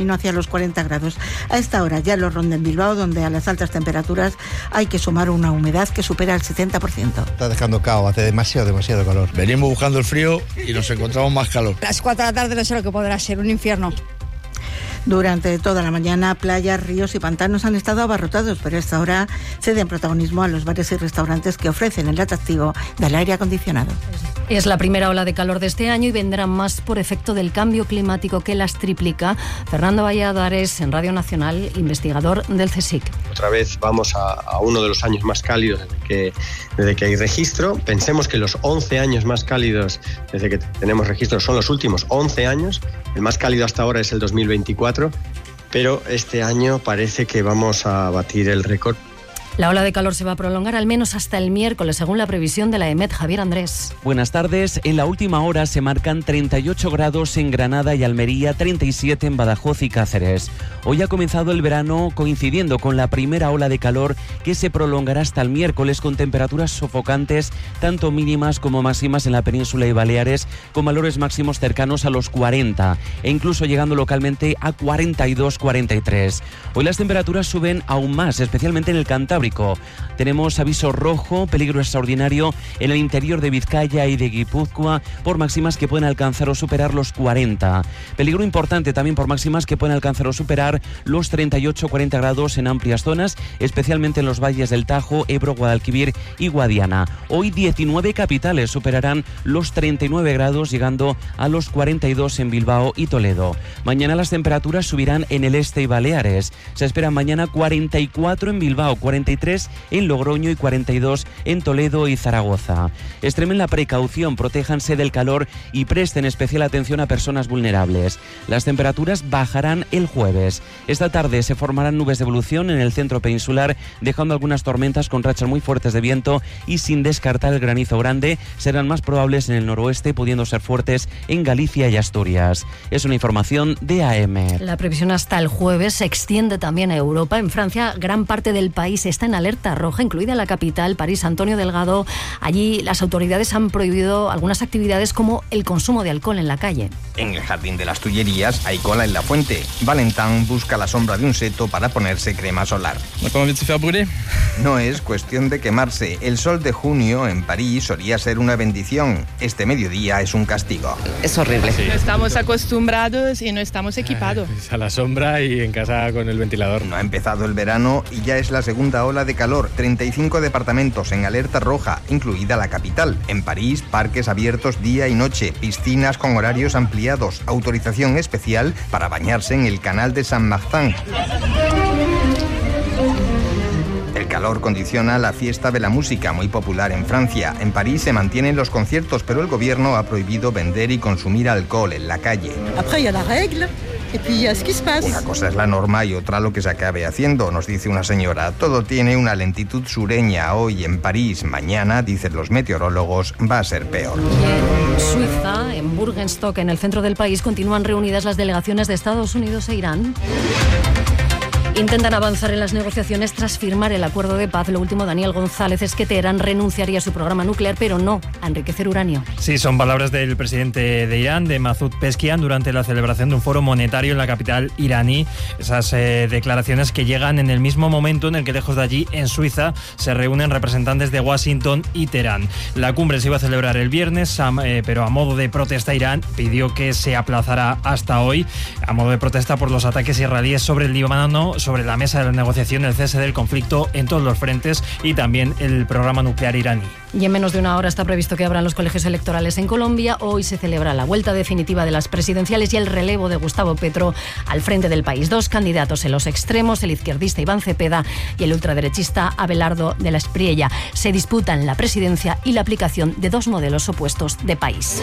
camino hacia los 40 grados. A esta hora ya lo ronda en Bilbao, donde a las altas temperaturas hay que sumar una humedad que supera el 70%. Está dejando cao, hace demasiado calor. Venimos buscando el frío y nos encontramos más calor. A las 4 de la tarde no sé lo que podrá ser, un infierno. Durante toda la mañana, playas, ríos y pantanos han estado abarrotados, pero a esta hora ceden protagonismo a los bares y restaurantes que ofrecen el atractivo del aire acondicionado. Es la primera ola de calor de este año y vendrán más por efecto del cambio climático que las triplica. Fernando Valladares, en Radio Nacional, investigador del CSIC. Otra vez vamos a uno de los años más cálidos desde que hay registro. Pensemos que los 11 años más cálidos desde que tenemos registro son los últimos 11 años. El más cálido hasta ahora es el 2024, pero este año parece que vamos a batir el récord. La ola de calor se va a prolongar al menos hasta el miércoles, según la previsión de la EMET. Javier Andrés. Buenas tardes. En la última hora se marcan 38 grados en Granada y Almería, 37 en Badajoz y Cáceres. Hoy ha comenzado el verano coincidiendo con la primera ola de calor que se prolongará hasta el miércoles, con temperaturas sofocantes, tanto mínimas como máximas en la península y Baleares, con valores máximos cercanos a los 40 e incluso llegando localmente a 42-43. Hoy las temperaturas suben aún más, especialmente en el Cantábrico. Tenemos aviso rojo, peligro extraordinario en el interior de Vizcaya y de Guipúzcoa por máximas que pueden alcanzar o superar los 40. Peligro importante también por máximas que pueden alcanzar o superar los 38-40 grados en amplias zonas, especialmente en los valles del Tajo, Ebro, Guadalquivir y Guadiana. Hoy 19 capitales superarán los 39 grados, llegando a los 42 en Bilbao y Toledo. Mañana las temperaturas subirán en el este y Baleares. Se esperan mañana 44 en Bilbao, 43 en Logroño y 42 en Toledo y Zaragoza. Extremen la precaución, protéjanse del calor y presten especial atención a personas vulnerables. Las temperaturas bajarán el jueves. Esta tarde se formarán nubes de evolución en el centro peninsular, dejando algunas tormentas con rachas muy fuertes de viento y sin descartar el granizo grande. Serán más probables en el noroeste, pudiendo ser fuertes en Galicia y Asturias. Es una información de AEMET. La previsión hasta el jueves se extiende también a Europa. En Francia, gran parte del país está en alerta roja, incluida la capital, París. Antonio Delgado, allí las autoridades han prohibido algunas actividades como el consumo de alcohol en la calle. En el Jardín de las Tullerías hay cola en la fuente. Valentin busca la sombra de un seto para ponerse crema solar. No es cuestión de quemarse. El sol de junio en París solía ser una bendición. Este mediodía es un castigo. Es horrible. Sí. No estamos acostumbrados y no estamos equipados. A la sombra y en casa con el ventilador. No ha empezado el verano y ya es la segunda ola de calor. 35 departamentos en alerta roja, incluida la capital. En París, parques abiertos día y noche, piscinas con horarios ampliados, autorización especial para bañarse en el canal de Saint-Martin. El calor condiciona la fiesta de la música, muy popular en Francia. En París se mantienen los conciertos, pero el gobierno ha prohibido vender y consumir alcohol en la calle. Una cosa es la norma y otra lo que se acabe haciendo, nos dice una señora. Todo tiene una lentitud sureña hoy en París. Mañana, dicen los meteorólogos, va a ser peor. Y en Suiza, en Burgenstock, en el centro del país, continúan reunidas las delegaciones de Estados Unidos e Irán. Intentan avanzar en las negociaciones tras firmar el acuerdo de paz. Lo último, Daniel González, es que Teherán renunciaría a su programa nuclear, pero no a enriquecer uranio. Sí, son palabras del presidente de Irán, de Masoud Pezeshkian, durante la celebración de un foro monetario en la capital iraní. Esas declaraciones que llegan en el mismo momento en el que, lejos de allí, en Suiza, se reúnen representantes de Washington y Teherán. La cumbre se iba a celebrar el viernes, pero a modo de protesta, Irán pidió que se aplazara hasta hoy, a modo de protesta por los ataques israelíes sobre el Líbano, sobre la mesa de la negociación, el cese del conflicto en todos los frentes y también el programa nuclear iraní. Y en menos de una hora está previsto que abran los colegios electorales en Colombia. Hoy se celebra la vuelta definitiva de las presidenciales y el relevo de Gustavo Petro al frente del país. Dos candidatos en los extremos, el izquierdista Iván Cepeda y el ultraderechista Abelardo de la Espriella. Se disputan la presidencia y la aplicación de dos modelos opuestos de país.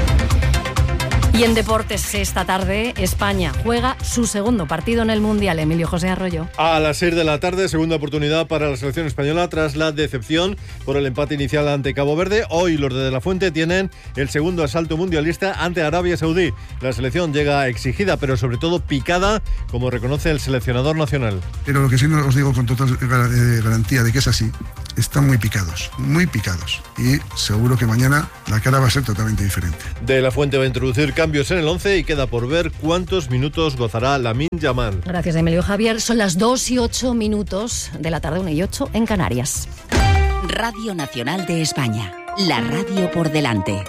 Y en deportes, esta tarde España juega su segundo partido en el Mundial. Emilio José Arroyo. A las 6 de la tarde, segunda oportunidad para la selección española tras la decepción por el empate inicial ante Cabo Verde. Hoy los de la Fuente tienen el segundo asalto mundialista ante Arabia Saudí. La selección llega exigida, pero sobre todo picada, como reconoce el seleccionador nacional. Pero lo que sí os digo con total garantía de que es así, están muy picados, y seguro que mañana la cara va a ser totalmente diferente. De la Fuente va a introducir cambios en el 11 y queda por ver cuántos minutos gozará Lamine Yamal. Gracias, Emilio Javier. Son las 2:08 de la tarde, 1:08 en Canarias. Radio Nacional de España, la radio por delante.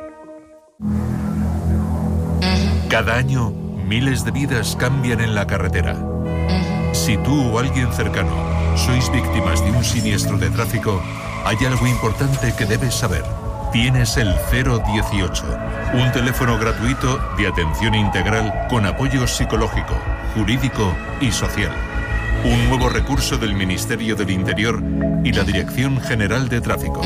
Cada año, miles de vidas cambian en la carretera. Si tú o alguien cercano sois víctimas de un siniestro de tráfico, hay algo importante que debes saber. Tienes el 018, un teléfono gratuito de atención integral con apoyo psicológico, jurídico y social. Un nuevo recurso del Ministerio del Interior y la Dirección General de Tráfico.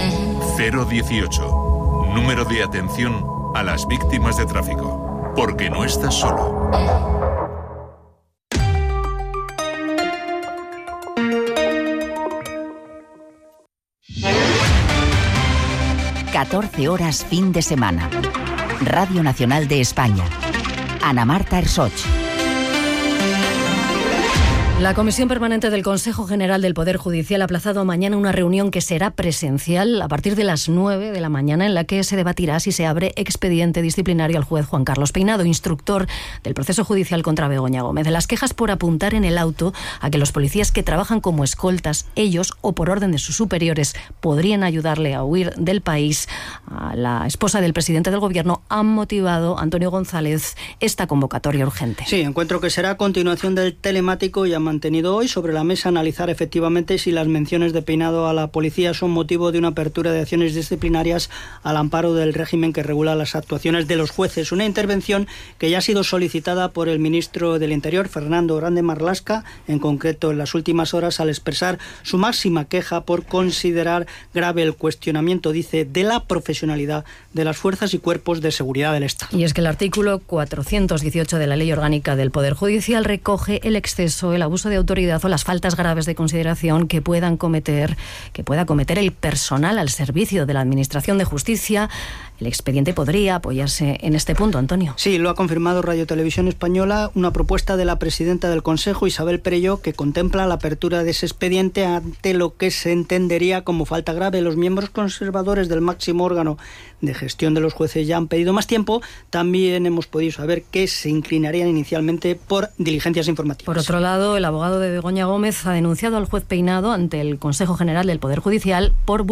018, número de atención a las víctimas de tráfico. Porque no estás solo. 14 horas fin de semana. Radio Nacional de España. Ana Marta Ersoch. La Comisión Permanente del Consejo General del Poder Judicial ha aplazado mañana una reunión que será presencial a partir de las 9 de la mañana, en la que se debatirá si se abre expediente disciplinario al juez Juan Carlos Peinado, instructor del proceso judicial contra Begoña Gómez. Las quejas por apuntar en el auto a que los policías que trabajan como escoltas, ellos o por orden de sus superiores, podrían ayudarle a huir del país, a la esposa del presidente del Gobierno, han motivado, Antonio González, esta convocatoria urgente. Sí, encuentro que será a continuación del telemático y mantenido hoy sobre la mesa analizar efectivamente si las menciones de Peinado a la policía son motivo de una apertura de acciones disciplinarias al amparo del régimen que regula las actuaciones de los jueces. Una intervención que ya ha sido solicitada por el ministro del Interior, Fernando Grande Marlaska, en concreto en las últimas horas, al expresar su máxima queja por considerar grave el cuestionamiento, dice, de la profesionalidad de las fuerzas y cuerpos de seguridad del Estado. Y es que el artículo 418 de la Ley Orgánica del Poder Judicial recoge el exceso, el abuso de autoridad o las faltas graves de consideración que pueda cometer el personal al servicio de la Administración de Justicia. El expediente podría apoyarse en este punto, Antonio. Sí, lo ha confirmado Radio Televisión Española, una propuesta de la presidenta del Consejo, Isabel Perelló, que contempla la apertura de ese expediente ante lo que se entendería como falta grave. Los miembros conservadores del máximo órgano de gestión de los jueces ya han pedido más tiempo. También hemos podido saber que se inclinarían inicialmente por diligencias informativas. Por otro lado, el abogado de Begoña Gómez ha denunciado al juez Peinado ante el Consejo General del Poder Judicial por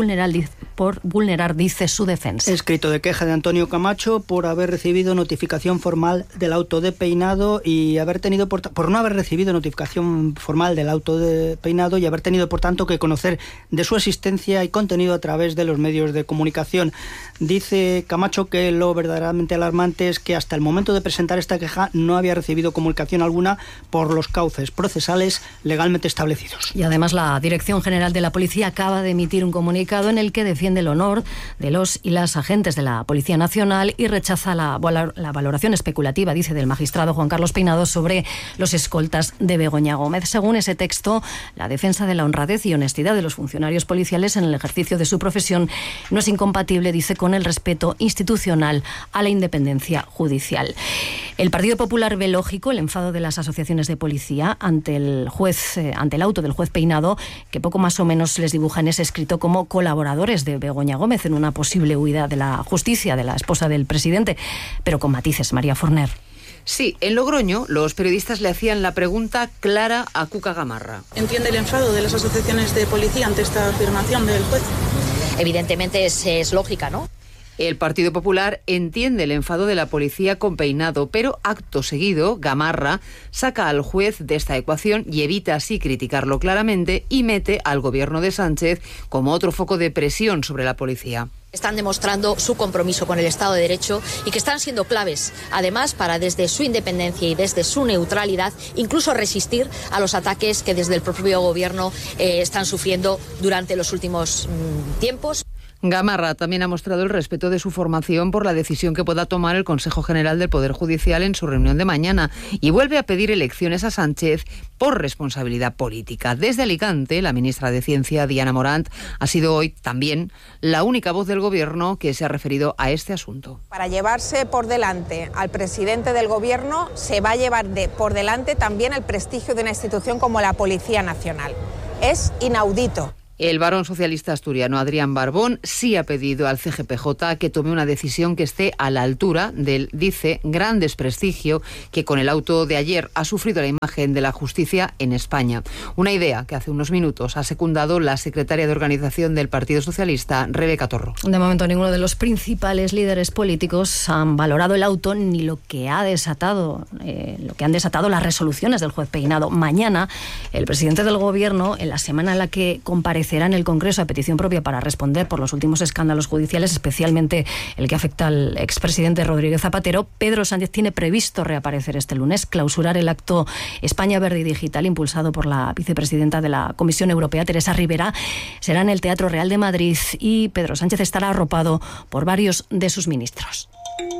vulnerar, dice, su defensa. Escrito de queja de Antonio Camacho por haber recibido notificación formal del auto de Peinado y por no haber recibido notificación formal del auto de Peinado y haber tenido, por tanto, que conocer de su existencia y contenido a través de los medios de comunicación. Dice Camacho que lo verdaderamente alarmante es que hasta el momento de presentar esta queja no había recibido comunicación alguna por los cauces procesales legalmente establecidos. Y además la Dirección General de la Policía acaba de emitir un comunicado en el que defiende el honor de los y las agentes de la Policía Nacional y rechaza la valoración especulativa, dice, del magistrado Juan Carlos Peinado sobre los escoltas de Begoña Gómez. Según ese texto, la defensa de la honradez y honestidad de los funcionarios policiales en el ejercicio de su profesión no es incompatible, dice, con el respeto institucional a la independencia judicial. El Partido Popular ve lógico el enfado de las asociaciones de policía ante el auto del juez Peinado, que poco más o menos les dibuja en ese escrito como colaboradores de Begoña Gómez en una posible huida de la justicia de la esposa del presidente, pero con matices. María Forner. Sí, en Logroño los periodistas le hacían la pregunta clara a Cuca Gamarra. ¿Entiende el enfado de las asociaciones de policía ante esta afirmación del juez? Evidentemente es lógica, ¿no? El Partido Popular entiende el enfado de la policía con Peinado, pero acto seguido, Gamarra saca al juez de esta ecuación y evita así criticarlo claramente y mete al gobierno de Sánchez como otro foco de presión sobre la policía. Están demostrando su compromiso con el Estado de Derecho y que están siendo claves, además, para desde su independencia y desde su neutralidad, incluso resistir a los ataques que desde el propio gobierno están sufriendo durante los últimos tiempos. Gamarra también ha mostrado el respeto de su formación por la decisión que pueda tomar el Consejo General del Poder Judicial en su reunión de mañana y vuelve a pedir elecciones a Sánchez por responsabilidad política. Desde Alicante, la ministra de Ciencia, Diana Morant, ha sido hoy también la única voz del Gobierno que se ha referido a este asunto. Para llevarse por delante al presidente del Gobierno se va a llevar por delante también el prestigio de una institución como la Policía Nacional. Es inaudito. El varón socialista asturiano Adrián Barbón sí ha pedido al CGPJ que tome una decisión que esté a la altura del, dice, gran desprestigio que con el auto de ayer ha sufrido la imagen de la justicia en España. Una idea que hace unos minutos ha secundado la secretaria de organización del Partido Socialista, Rebeca Torro. De momento ninguno de los principales líderes políticos han valorado el auto ni lo que han desatado las resoluciones del juez Peinado. Mañana el presidente del Gobierno, en la semana en la que comparecerá en el Congreso a petición propia para responder por los últimos escándalos judiciales, especialmente el que afecta al expresidente Rodríguez Zapatero, Pedro Sánchez tiene previsto reaparecer este lunes, clausurar el acto España Verde y Digital impulsado por la vicepresidenta de la Comisión Europea, Teresa Rivera. Será en el Teatro Real de Madrid y Pedro Sánchez estará arropado por varios de sus ministros.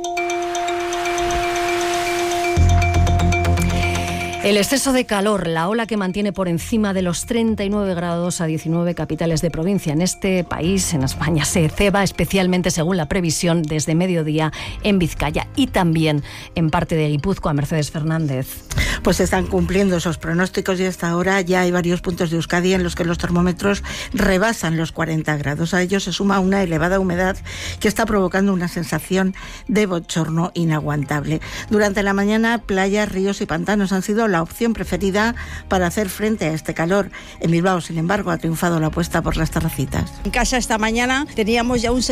El exceso de calor, la ola que mantiene por encima de los 39 grados a 19 capitales de provincia en este país, en España, se ceba especialmente, según la previsión, desde mediodía en Vizcaya y también en parte de Guipúzcoa. Mercedes Fernández. Pues se están cumpliendo esos pronósticos y hasta ahora ya hay varios puntos de Euskadi en los que los termómetros rebasan los 40 grados. A ello se suma una elevada humedad que está provocando una sensación de bochorno inaguantable. Durante la mañana, playas, ríos y pantanos han sido la opción preferida para hacer frente a este calor. En Bilbao, sin embargo, ha triunfado la apuesta por las terracitas. En casa esta mañana teníamos ya un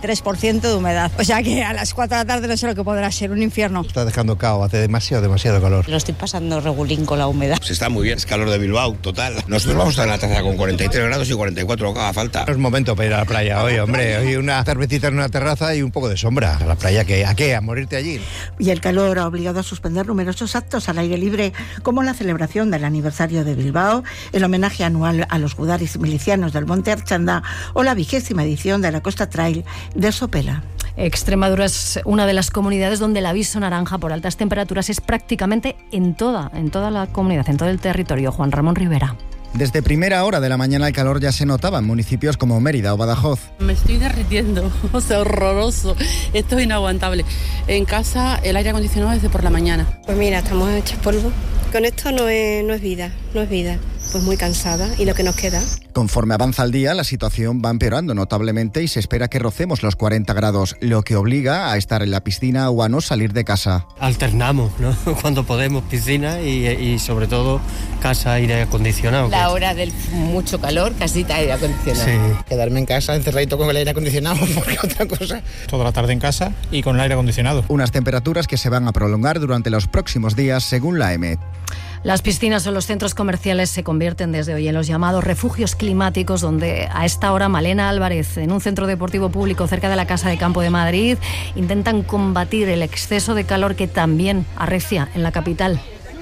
63% de humedad. O sea que a las 4 de la tarde no sé lo que podrá ser, un infierno. Está dejando cao, hace demasiado calor. Lo estoy pasando regulín con la humedad. Pues está muy bien, es calor de Bilbao, total. Nosotros vamos a estar en la terraza con 43 grados y 44 lo que haga falta. No es momento para ir a la playa hoy, hombre. Hoy una cervecita en una terraza y un poco de sombra. ¿A la playa qué? ¿A qué? ¿A morirte allí? Y el calor ha obligado a suspender numerosos actos al aire libre, como la celebración del aniversario de Bilbao, el homenaje anual a los gudaris milicianos del Monte Archanda o la 20ª edición de la Costa Trail de Sopela. Extremadura es una de las comunidades donde el aviso naranja por altas temperaturas es prácticamente en toda la comunidad, en todo el territorio. Juan Ramón Rivera. Desde primera hora de la mañana el calor ya se notaba en municipios como Mérida o Badajoz. Me estoy derritiendo, o sea, horroroso. Esto es inaguantable. En casa el aire acondicionado desde por la mañana. Pues mira, estamos hechos polvo. Con esto no es vida. Pues muy cansada y lo que nos queda. Conforme avanza el día, la situación va empeorando notablemente y se espera que rocemos los 40 grados, lo que obliga a estar en la piscina o a no salir de casa. Alternamos, ¿no? Cuando podemos, piscina y sobre todo casa, aire acondicionado. La hora del mucho calor, casita, aire acondicionado. Sí. Quedarme en casa encerradito con el aire acondicionado, porque otra cosa. Toda la tarde en casa y con el aire acondicionado. Unas temperaturas que se van a prolongar durante los próximos días, según la EMET. Las piscinas o los centros comerciales se convierten desde hoy en los llamados refugios climáticos, donde a esta hora Malena Álvarez, en un centro deportivo público cerca de la Casa de Campo de Madrid, intentan combatir el exceso de calor que también arrecia en la capital.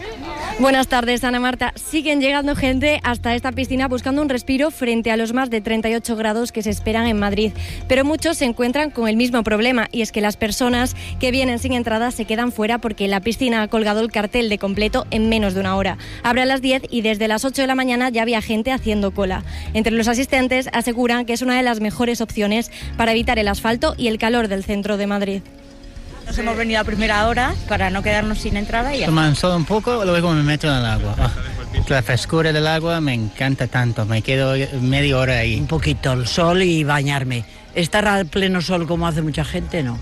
Buenas tardes, Ana Marta. Siguen llegando gente hasta esta piscina buscando un respiro frente a los más de 38 grados que se esperan en Madrid. Pero muchos se encuentran con el mismo problema, y es que las personas que vienen sin entrada se quedan fuera porque la piscina ha colgado el cartel de completo en menos de una hora. Abre a las 10 y desde las 8 de la mañana ya había gente haciendo cola. Entre los asistentes aseguran que es una de las mejores opciones para evitar el asfalto y el calor del centro de Madrid. Nos hemos venido a primera hora para no quedarnos sin entrada y ya. Toman solo un poco, luego me meto en el agua. La frescura del agua me encanta tanto, me quedo media hora ahí. Un poquito el sol y bañarme. Estar al pleno sol como hace mucha gente, no.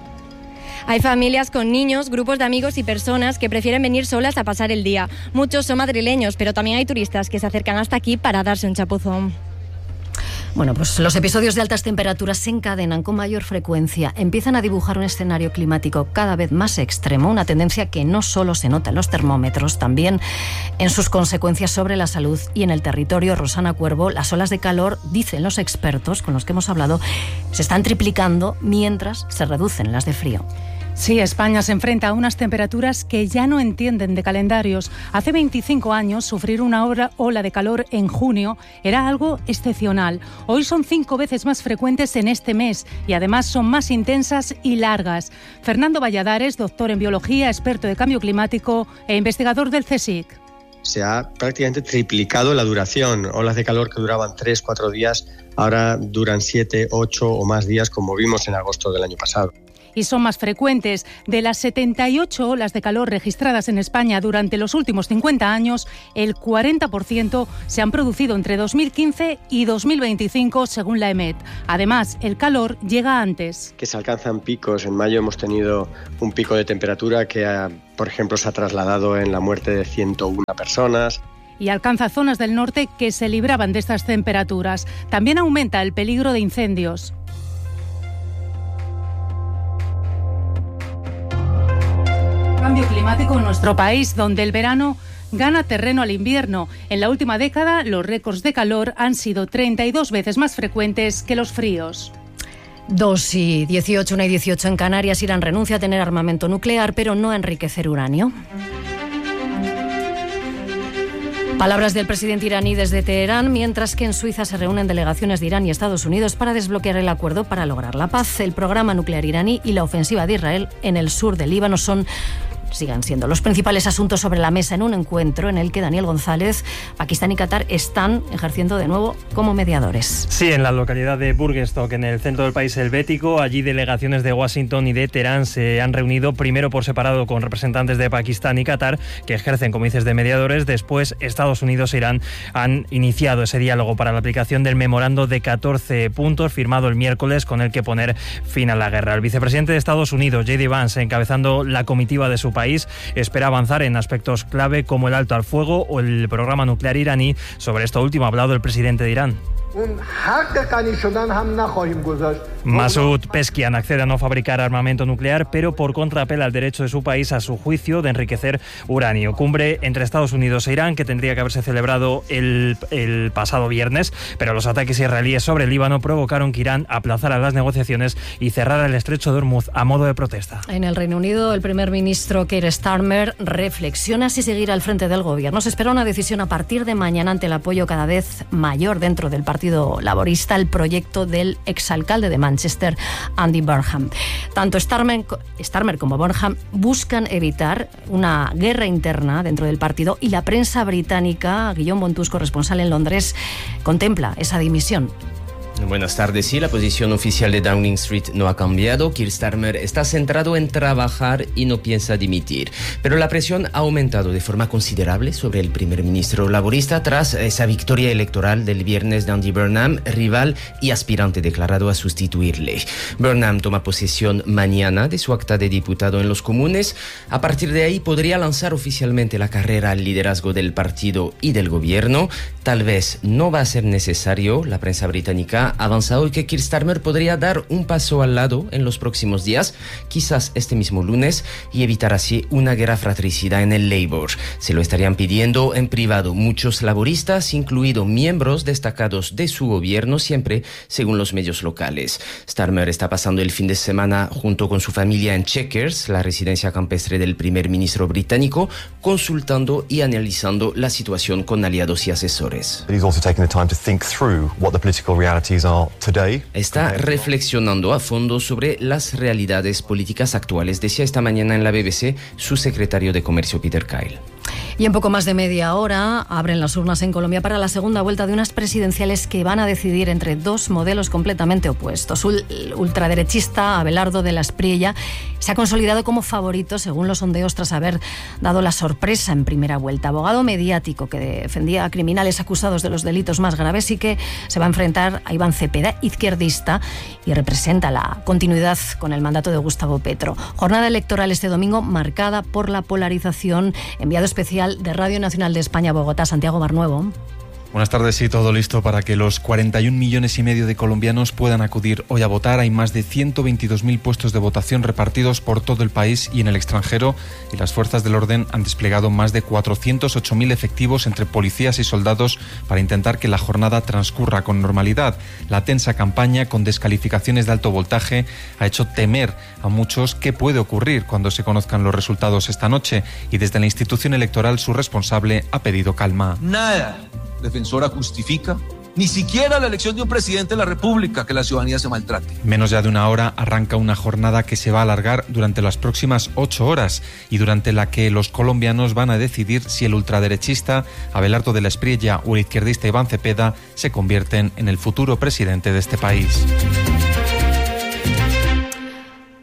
Hay familias con niños, grupos de amigos y personas que prefieren venir solas a pasar el día. Muchos son madrileños, pero también hay turistas que se acercan hasta aquí para darse un chapuzón. Bueno, pues los episodios de altas temperaturas se encadenan con mayor frecuencia. Empiezan a dibujar un escenario climático cada vez más extremo, una tendencia que no solo se nota en los termómetros, también en sus consecuencias sobre la salud y en el territorio. Rosana Cuervo, las olas de calor, dicen los expertos con los que hemos hablado, se están triplicando mientras se reducen las de frío. Sí, España se enfrenta a unas temperaturas que ya no entienden de calendarios. Hace 25 años, sufrir una ola de calor en junio era algo excepcional. Hoy son 5 veces más frecuentes en este mes y además son más intensas y largas. Fernando Valladares, doctor en biología, experto de cambio climático e investigador del CSIC. Se ha prácticamente triplicado la duración. Olas de calor que duraban 3-4 días, ahora duran 7, 8 o más días, como vimos en agosto del año pasado. y son más frecuentes. De las 78 olas de calor registradas en España durante los últimos 50 años, el 40% se han producido entre 2015 y 2025, según la EMET. Además, el calor llega antes. Que se alcanzan picos. En mayo hemos tenido un pico de temperatura que, por ejemplo, se ha trasladado en la muerte de 101 personas. Y alcanza zonas del norte que se libraban de estas temperaturas. También aumenta el peligro de incendios. Cambio climático en nuestro país, donde el verano gana terreno al invierno. En la última década, los récords de calor han sido 32 veces más frecuentes que los fríos. 2:18, 1:18 en Canarias. Irán renuncia a tener armamento nuclear, pero no a enriquecer uranio. Palabras del presidente iraní desde Teherán, mientras que en Suiza se reúnen delegaciones de Irán y Estados Unidos para desbloquear el acuerdo para lograr la paz. El programa nuclear iraní y la ofensiva de Israel en el sur del Líbano sigan siendo los principales asuntos sobre la mesa en un encuentro en el que Daniel González, Pakistán y Qatar están ejerciendo de nuevo como mediadores. Sí, en la localidad de Burgestock, en el centro del país helvético. Allí delegaciones de Washington y de Teherán se han reunido, primero por separado con representantes de Pakistán y Qatar, que ejercen, como dices, de mediadores. Después, Estados Unidos e Irán han iniciado ese diálogo para la aplicación del memorando de 14 puntos firmado el miércoles, con el que poner fin a la guerra. El vicepresidente de Estados Unidos, J.D. Vance, encabezando la comitiva de su país, espera avanzar en aspectos clave como el alto al fuego o el programa nuclear iraní. Sobre esto último ha hablado el presidente de Irán. Masoud Pezeshkian accede a no fabricar armamento nuclear, pero por contra apela al derecho de su país, a su juicio, de enriquecer uranio. Cumbre entre Estados Unidos e Irán, que tendría que haberse celebrado el pasado viernes, pero los ataques israelíes sobre el Líbano provocaron que Irán aplazara las negociaciones y cerrara el estrecho de Hormuz a modo de protesta. En el Reino Unido, el primer ministro Keir Starmer reflexiona si seguir al frente del gobierno. Se espera una decisión a partir de mañana ante el apoyo cada vez mayor dentro del Partido Laborista al proyecto del exalcalde de Manchester, Andy Burnham. Tanto Starmer como Burnham buscan evitar una guerra interna dentro del partido, y la prensa británica, Guillaume Bontus, corresponsal en Londres, contempla esa dimisión. Buenas tardes. Sí, la posición oficial de Downing Street no ha cambiado. Keir Starmer está centrado en trabajar y no piensa dimitir. Pero la presión ha aumentado de forma considerable sobre el primer ministro laborista tras esa victoria electoral del viernes de Andy Burnham, rival y aspirante declarado a sustituirle. Burnham toma posesión mañana de su acta de diputado en los Comunes. A partir de ahí podría lanzar oficialmente la carrera al liderazgo del partido y del gobierno. Tal vez no va a ser necesario. La prensa británica ha avanzado que Keir Starmer podría dar un paso al lado en los próximos días, quizás este mismo lunes, y evitar así una guerra fratricida en el Labour. Se lo estarían pidiendo en privado muchos laboristas, incluidos miembros destacados de su gobierno, siempre según los medios locales. Starmer está pasando el fin de semana junto con su familia en Chequers, la residencia campestre del primer ministro británico, consultando y analizando la situación con aliados y asesores. Está reflexionando a fondo sobre las realidades políticas actuales, decía esta mañana en la BBC su secretario de Comercio, Peter Kyle. Y en poco más de media hora abren las urnas en Colombia para la segunda vuelta de unas presidenciales que van a decidir entre dos modelos completamente opuestos. El ultraderechista Abelardo de la Espriella se ha consolidado como favorito según los sondeos tras haber dado la sorpresa en primera vuelta. Abogado mediático que defendía a criminales acusados de los delitos más graves y que se va a enfrentar a Iván Cepeda, izquierdista, y representa la continuidad con el mandato de Gustavo Petro. Jornada electoral este domingo marcada por la polarización. Enviado especial de Radio Nacional de España, Bogotá, Santiago Barnuevo. Buenas tardes, sí, todo listo para que los 41,5 millones de colombianos puedan acudir hoy a votar. Hay más de 122.000 puestos de votación repartidos por todo el país y en el extranjero, y las fuerzas del orden han desplegado más de 408.000 efectivos entre policías y soldados para intentar que la jornada transcurra con normalidad. La tensa campaña con descalificaciones de alto voltaje ha hecho temer a muchos qué puede ocurrir cuando se conozcan los resultados esta noche, y desde la institución electoral su responsable ha pedido calma. Nada defensora justifica ni siquiera la elección de un presidente de la República que la ciudadanía se maltrate. Menos ya de una hora arranca una jornada que se va a alargar durante las próximas 8 horas y durante la que los colombianos van a decidir si el ultraderechista Abelardo de la Espriella o el izquierdista Iván Cepeda se convierten en el futuro presidente de este país.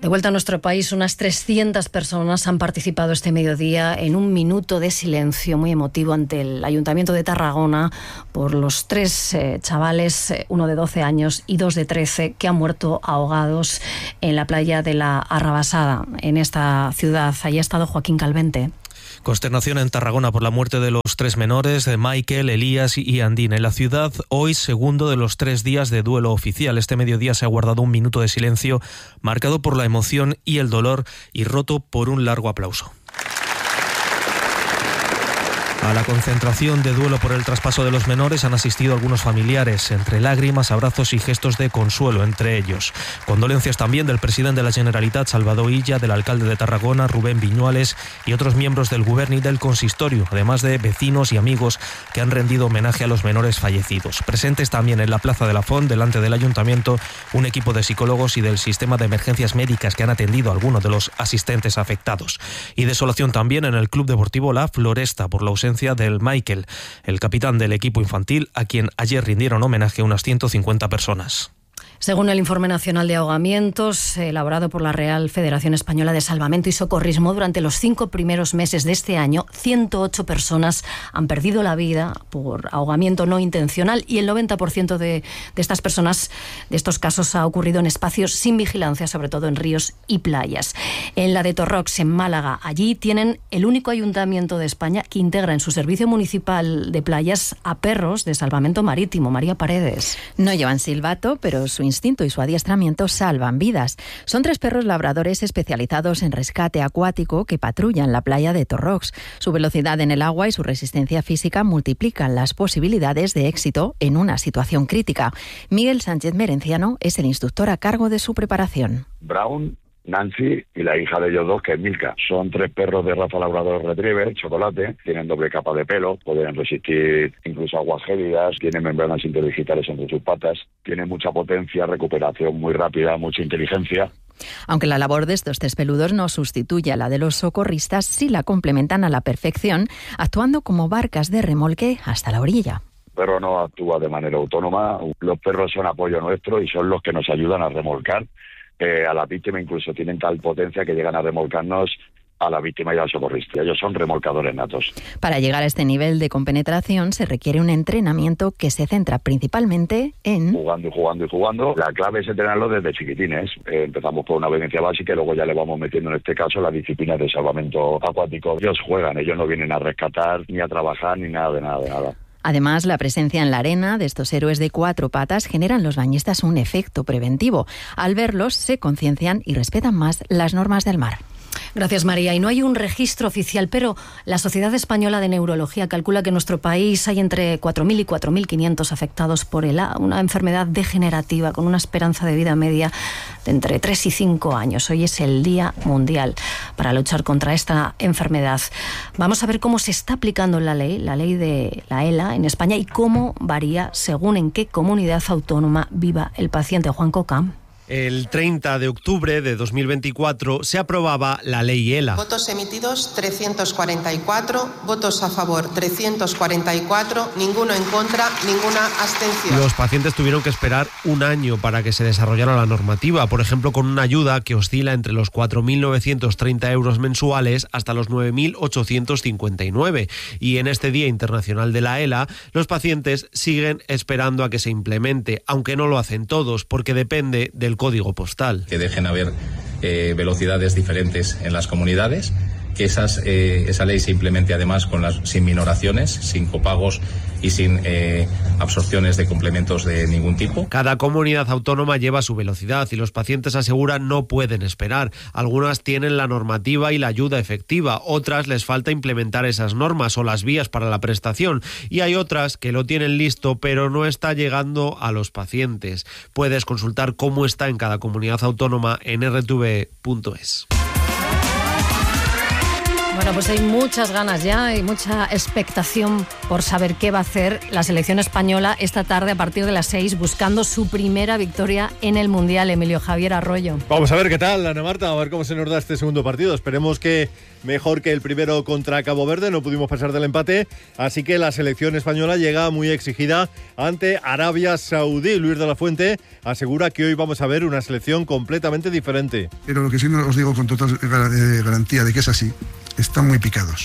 De vuelta a nuestro país, unas 300 personas han participado este mediodía en un minuto de silencio muy emotivo ante el Ayuntamiento de Tarragona por los 3 chavales, uno de 12 años y 2 de 13, que han muerto ahogados en la playa de la Arrabasada, en esta ciudad. Allí ha estado Joaquín Calvente. Consternación en Tarragona por la muerte de los 3 menores, de Michael, Elías y Andina. En la ciudad, hoy, segundo de los 3 días de duelo oficial. Este mediodía se ha guardado un minuto de silencio marcado por la emoción y el dolor y roto por un largo aplauso. A la concentración de duelo por el traspaso de los menores han asistido algunos familiares, entre lágrimas, abrazos y gestos de consuelo entre ellos. Condolencias también del presidente de la Generalitat, Salvador Illa, del alcalde de Tarragona, Rubén Viñuales, y otros miembros del Govern y del consistorio, además de vecinos y amigos que han rendido homenaje a los menores fallecidos. Presentes también en la Plaza de la Font, delante del Ayuntamiento, un equipo de psicólogos y del sistema de emergencias médicas que han atendido a algunos de los asistentes afectados. Y desolación también en el Club Deportivo La Floresta por la ausencia del Michael, el capitán del equipo infantil, a quien ayer rindieron homenaje a unas 150 personas. Según el Informe Nacional de Ahogamientos, elaborado por la Real Federación Española de Salvamento y Socorrismo, durante los 5 primeros meses de este año, 108 personas han perdido la vida por ahogamiento no intencional y el 90% de estas personas, de estos casos, ha ocurrido en espacios sin vigilancia, sobre todo en ríos y playas. En la de Torrox, en Málaga, allí tienen el único ayuntamiento de España que integra en su servicio municipal de playas a perros de salvamento marítimo. María Paredes. No llevan silbato, pero su instinto y su adiestramiento salvan vidas. Son 3 perros labradores especializados en rescate acuático que patrullan la playa de Torrox. Su velocidad en el agua y su resistencia física multiplican las posibilidades de éxito en una situación crítica. Miguel Sánchez Merenciano es el instructor a cargo de su preparación. Brown, Nancy y la hija de ellos 2, que es Milka. Son 3 perros de raza labrador retriever, chocolate, tienen doble capa de pelo, pueden resistir incluso aguas gélidas, tienen membranas interdigitales entre sus patas, tienen mucha potencia, recuperación muy rápida, mucha inteligencia. Aunque la labor de estos 3 peludos no sustituye a la de los socorristas, sí la complementan a la perfección, actuando como barcas de remolque hasta la orilla. El perro no actúa de manera autónoma, los perros son apoyo nuestro y son los que nos ayudan a remolcar a la víctima, incluso tienen tal potencia que llegan a remolcarnos a la víctima y al socorrista. Ellos son remolcadores natos. Para llegar a este nivel de compenetración se requiere un entrenamiento que se centra principalmente en... Jugando. La clave es entrenarlo desde chiquitines. Empezamos por una obediencia básica y luego ya le vamos metiendo en este caso las disciplinas de salvamento acuático. Ellos juegan, ellos no vienen a rescatar, ni a trabajar, ni nada de nada. Además, la presencia en la arena de estos héroes de 4 patas genera en los bañistas un efecto preventivo. Al verlos, se conciencian y respetan más las normas del mar. Gracias, María. Y no hay un registro oficial, pero la Sociedad Española de Neurología calcula que en nuestro país hay entre 4.000 y 4.500 afectados por ELA, una enfermedad degenerativa con una esperanza de vida media de entre 3 y 5 años. Hoy es el Día Mundial para luchar contra esta enfermedad. Vamos a ver cómo se está aplicando la ley de la ELA en España y cómo varía según en qué comunidad autónoma viva el paciente. Juan Coca. El 30 de octubre de 2024 se aprobaba la ley ELA. Votos emitidos 344, votos a favor 344, ninguno en contra, ninguna abstención. Los pacientes tuvieron que esperar un año para que se desarrollara la normativa, por ejemplo con una ayuda que oscila entre los 4.930 euros mensuales hasta los 9.859. Y en este Día Internacional de la ELA, los pacientes siguen esperando a que se implemente, aunque no lo hacen todos, porque depende del código postal. Que dejen haber velocidades diferentes en las comunidades, que esa ley se implemente además sin minoraciones, sin copagos y sin absorciones de complementos de ningún tipo. Cada comunidad autónoma lleva su velocidad y los pacientes aseguran no pueden esperar. Algunas tienen la normativa y la ayuda efectiva, otras les falta implementar esas normas o las vías para la prestación y hay otras que lo tienen listo pero no está llegando a los pacientes. Puedes consultar cómo está en cada comunidad autónoma en rtv.es. Bueno, pues hay muchas ganas ya y mucha expectación por saber qué va a hacer la selección española esta tarde a partir de las 6, buscando su primera victoria en el Mundial. Emilio Javier Arroyo. Vamos a ver qué tal, Ana Marta, a ver cómo se nos da este segundo partido. Esperemos que mejor que el primero contra Cabo Verde, no pudimos pasar del empate, así que la selección española llega muy exigida ante Arabia Saudí. Luis de la Fuente asegura que hoy vamos a ver una selección completamente diferente. Pero lo que sí os digo con total garantía de que es así, están muy picados,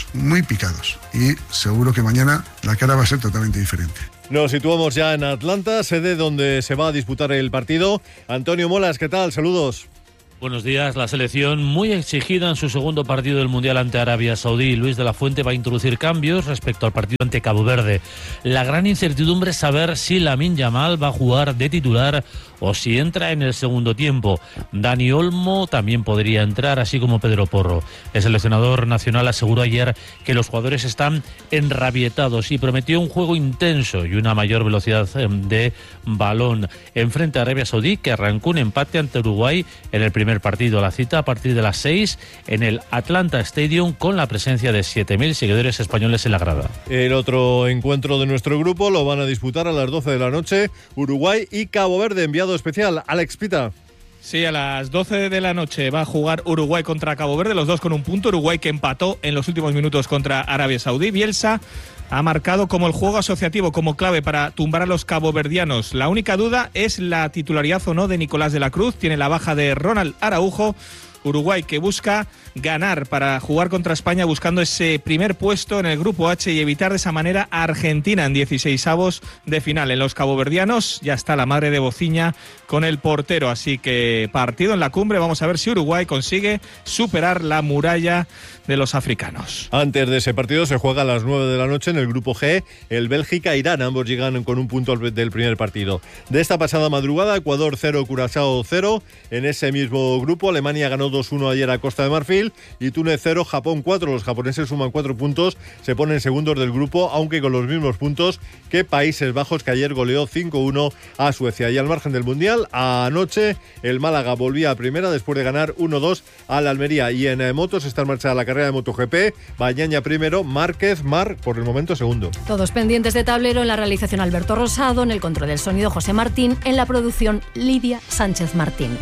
y seguro que mañana la cara va a ser totalmente diferente. Nos situamos ya en Atlanta, sede donde se va a disputar el partido. Antonio Molas, ¿qué tal? Saludos. Buenos días. La selección muy exigida en su segundo partido del Mundial ante Arabia Saudí. Luis de la Fuente va a introducir cambios respecto al partido ante Cabo Verde. La gran incertidumbre es saber si Lamine Yamal va a jugar de titular o si entra en el segundo tiempo. Dani Olmo también podría entrar, así como Pedro Porro. El seleccionador nacional aseguró ayer que los jugadores están enrabietados y prometió un juego intenso y una mayor velocidad de balón. Enfrente a Arabia Saudí, que arrancó un empate ante Uruguay en el primer partido. La cita a partir de las 6 en el Atlanta Stadium, con la presencia de 7.000 seguidores españoles en la grada. El otro encuentro de nuestro grupo lo van a disputar a las 12 de la noche Uruguay y Cabo Verde. Enviado especial, Alex Pita. Sí, a las 12 de la noche va a jugar Uruguay contra Cabo Verde, los dos con un punto. Uruguay que empató en los últimos minutos contra Arabia Saudí. Bielsa ha marcado como el juego asociativo como clave para tumbar a los caboverdianos. La única duda es la titularidad o no de Nicolás de la Cruz. Tiene la baja de Ronald Araujo. Uruguay que busca ganar para jugar contra España, buscando ese primer puesto en el Grupo H y evitar de esa manera a Argentina en 16avos de final. En los caboverdianos ya está la madre de Bociña con el portero, así que partido en la cumbre. Vamos a ver si Uruguay consigue superar la muralla de los africanos. Antes de ese partido se juega a las 9 de la noche en el Grupo G el Bélgica-Irán. Ambos llegan con un punto del primer partido. De esta pasada madrugada, Ecuador 0, Curazao 0. En ese mismo grupo, Alemania ganó 2-1 ayer a Costa de Marfil y Túnez 0, Japón 4. Los japoneses suman 4 puntos, se ponen segundos del grupo, aunque con los mismos puntos que Países Bajos, que ayer goleó 5-1 a Suecia. Y al margen del Mundial, anoche el Málaga volvía a primera después de ganar 1-2 al Almería. Y en motos está en marcha la carrera de MotoGP. Bañaña primero, Márquez, por el momento segundo. Todos pendientes de tablero. En la realización Alberto Rosado, en el control del sonido José Martín, en la producción Lidia Sánchez Martín.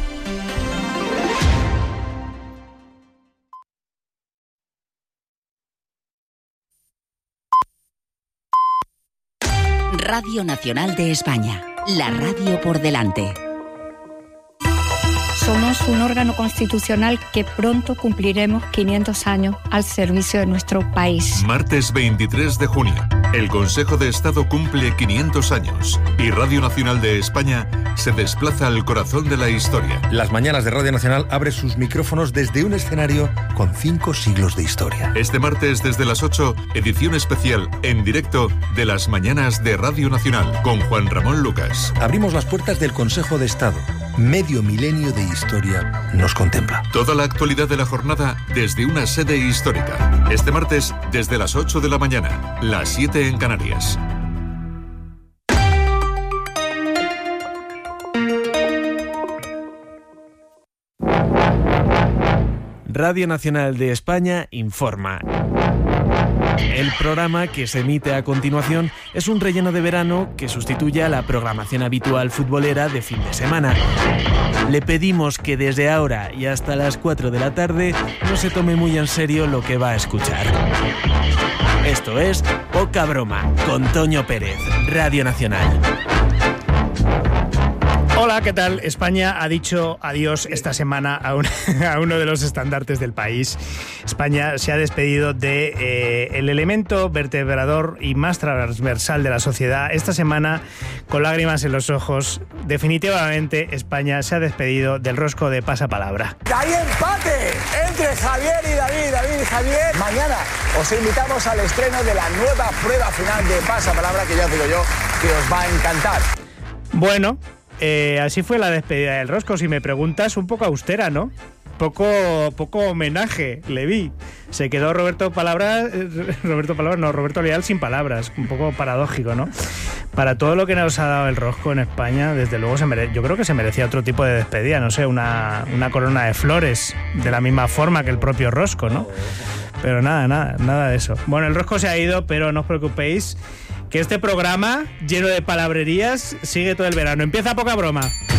Radio Nacional de España, la radio por delante. Somos un órgano constitucional que pronto cumpliremos 500 años al servicio de nuestro país. Martes 23 de junio, el Consejo de Estado cumple 500 años y Radio Nacional de España se desplaza al corazón de la historia. Las mañanas de Radio Nacional abre sus micrófonos desde un escenario con 5 siglos de historia. Este martes desde las 8, edición especial en directo de las mañanas de Radio Nacional con Juan Ramón Lucas. Abrimos las puertas del Consejo de Estado. Medio milenio de historia nos contempla. Toda la actualidad de la jornada desde una sede histórica. Este martes desde las 8 de la mañana, las 7 en Canarias. Radio Nacional de España informa. El programa que se emite a continuación es un relleno de verano que sustituye a la programación habitual futbolera de fin de semana. Le pedimos que desde ahora y hasta las 4 de la tarde no se tome muy en serio lo que va a escuchar. Esto es Poca Broma, con Toño Pérez, Radio Nacional. Hola, ¿qué tal? España ha dicho adiós esta semana a uno de los estandartes del país. España se ha despedido de el elemento vertebrador y más transversal de la sociedad. Esta semana, con lágrimas en los ojos, definitivamente España se ha despedido del rosco de Pasapalabra. ¡Hay empate entre Javier y David! David y Javier, mañana os invitamos al estreno de la nueva prueba final de Pasapalabra, que ya os digo yo que os va a encantar. Bueno, así fue la despedida del rosco. Si me preguntas, un poco austera, ¿no? Poco homenaje le vi. Se quedó Roberto Leal sin palabras. Un poco paradójico, ¿no? Para todo lo que nos ha dado el rosco en España, desde luego yo creo que se merecía otro tipo de despedida. No sé, una corona de flores, de la misma forma que el propio rosco, ¿no? Pero nada de eso. Bueno, el rosco se ha ido, pero no os preocupéis, que este programa, lleno de palabrerías, sigue todo el verano. Empieza Poca Broma.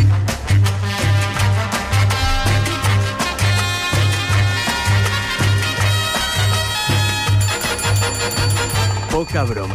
Poca Broma.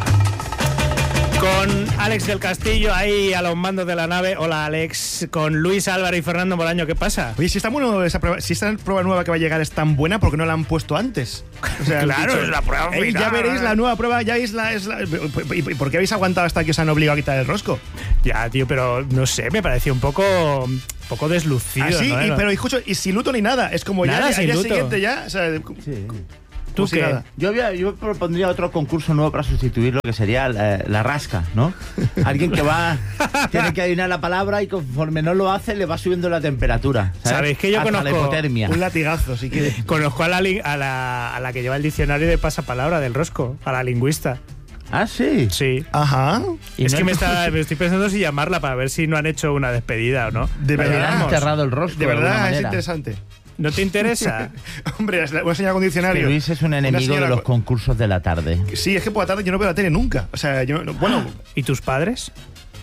Con Alex del Castillo ahí a los mandos de la nave. Hola, Alex. Con Luis Álvaro y Fernando Bolaño. ¿Qué pasa? Oye, si esta prueba nueva que va a llegar es tan buena, ¿por qué no la han puesto antes? O sea, claro, es la prueba final. Ya veréis la nueva prueba, ya es la... ¿Y por qué habéis aguantado hasta que os han obligado a quitar el rosco? Ya, tío, pero no sé, me pareció un poco deslucido. Ah, sí, ¿no? pero escucho, y sin luto ni nada. Es como nada, ya al día luto. siguiente ya... O sea, sí. ¿Tú qué? Nada. Yo propondría otro concurso nuevo para sustituir lo que sería la rasca, ¿no? Alguien que tiene que adivinar la palabra y conforme no lo hace le va subiendo la temperatura. ¿Sabéis que yo hasta conozco la hipotermia? Un latigazo, si quieres. Conozco a la que lleva el diccionario de pasapalabra del rosco, a la lingüista. ¿Ah, sí? Sí. Ajá. Es que me estoy pensando si llamarla para ver si no han hecho una despedida o no. De verdad. Han enterrado el rosco. De verdad, es manera. Interesante. ¿No te interesa? Hombre, una señal con diccionario. Que Luis es un enemigo de los concursos de la tarde. Sí, es que por la tarde yo no veo la tele nunca. O sea, bueno. ¿Y tus padres?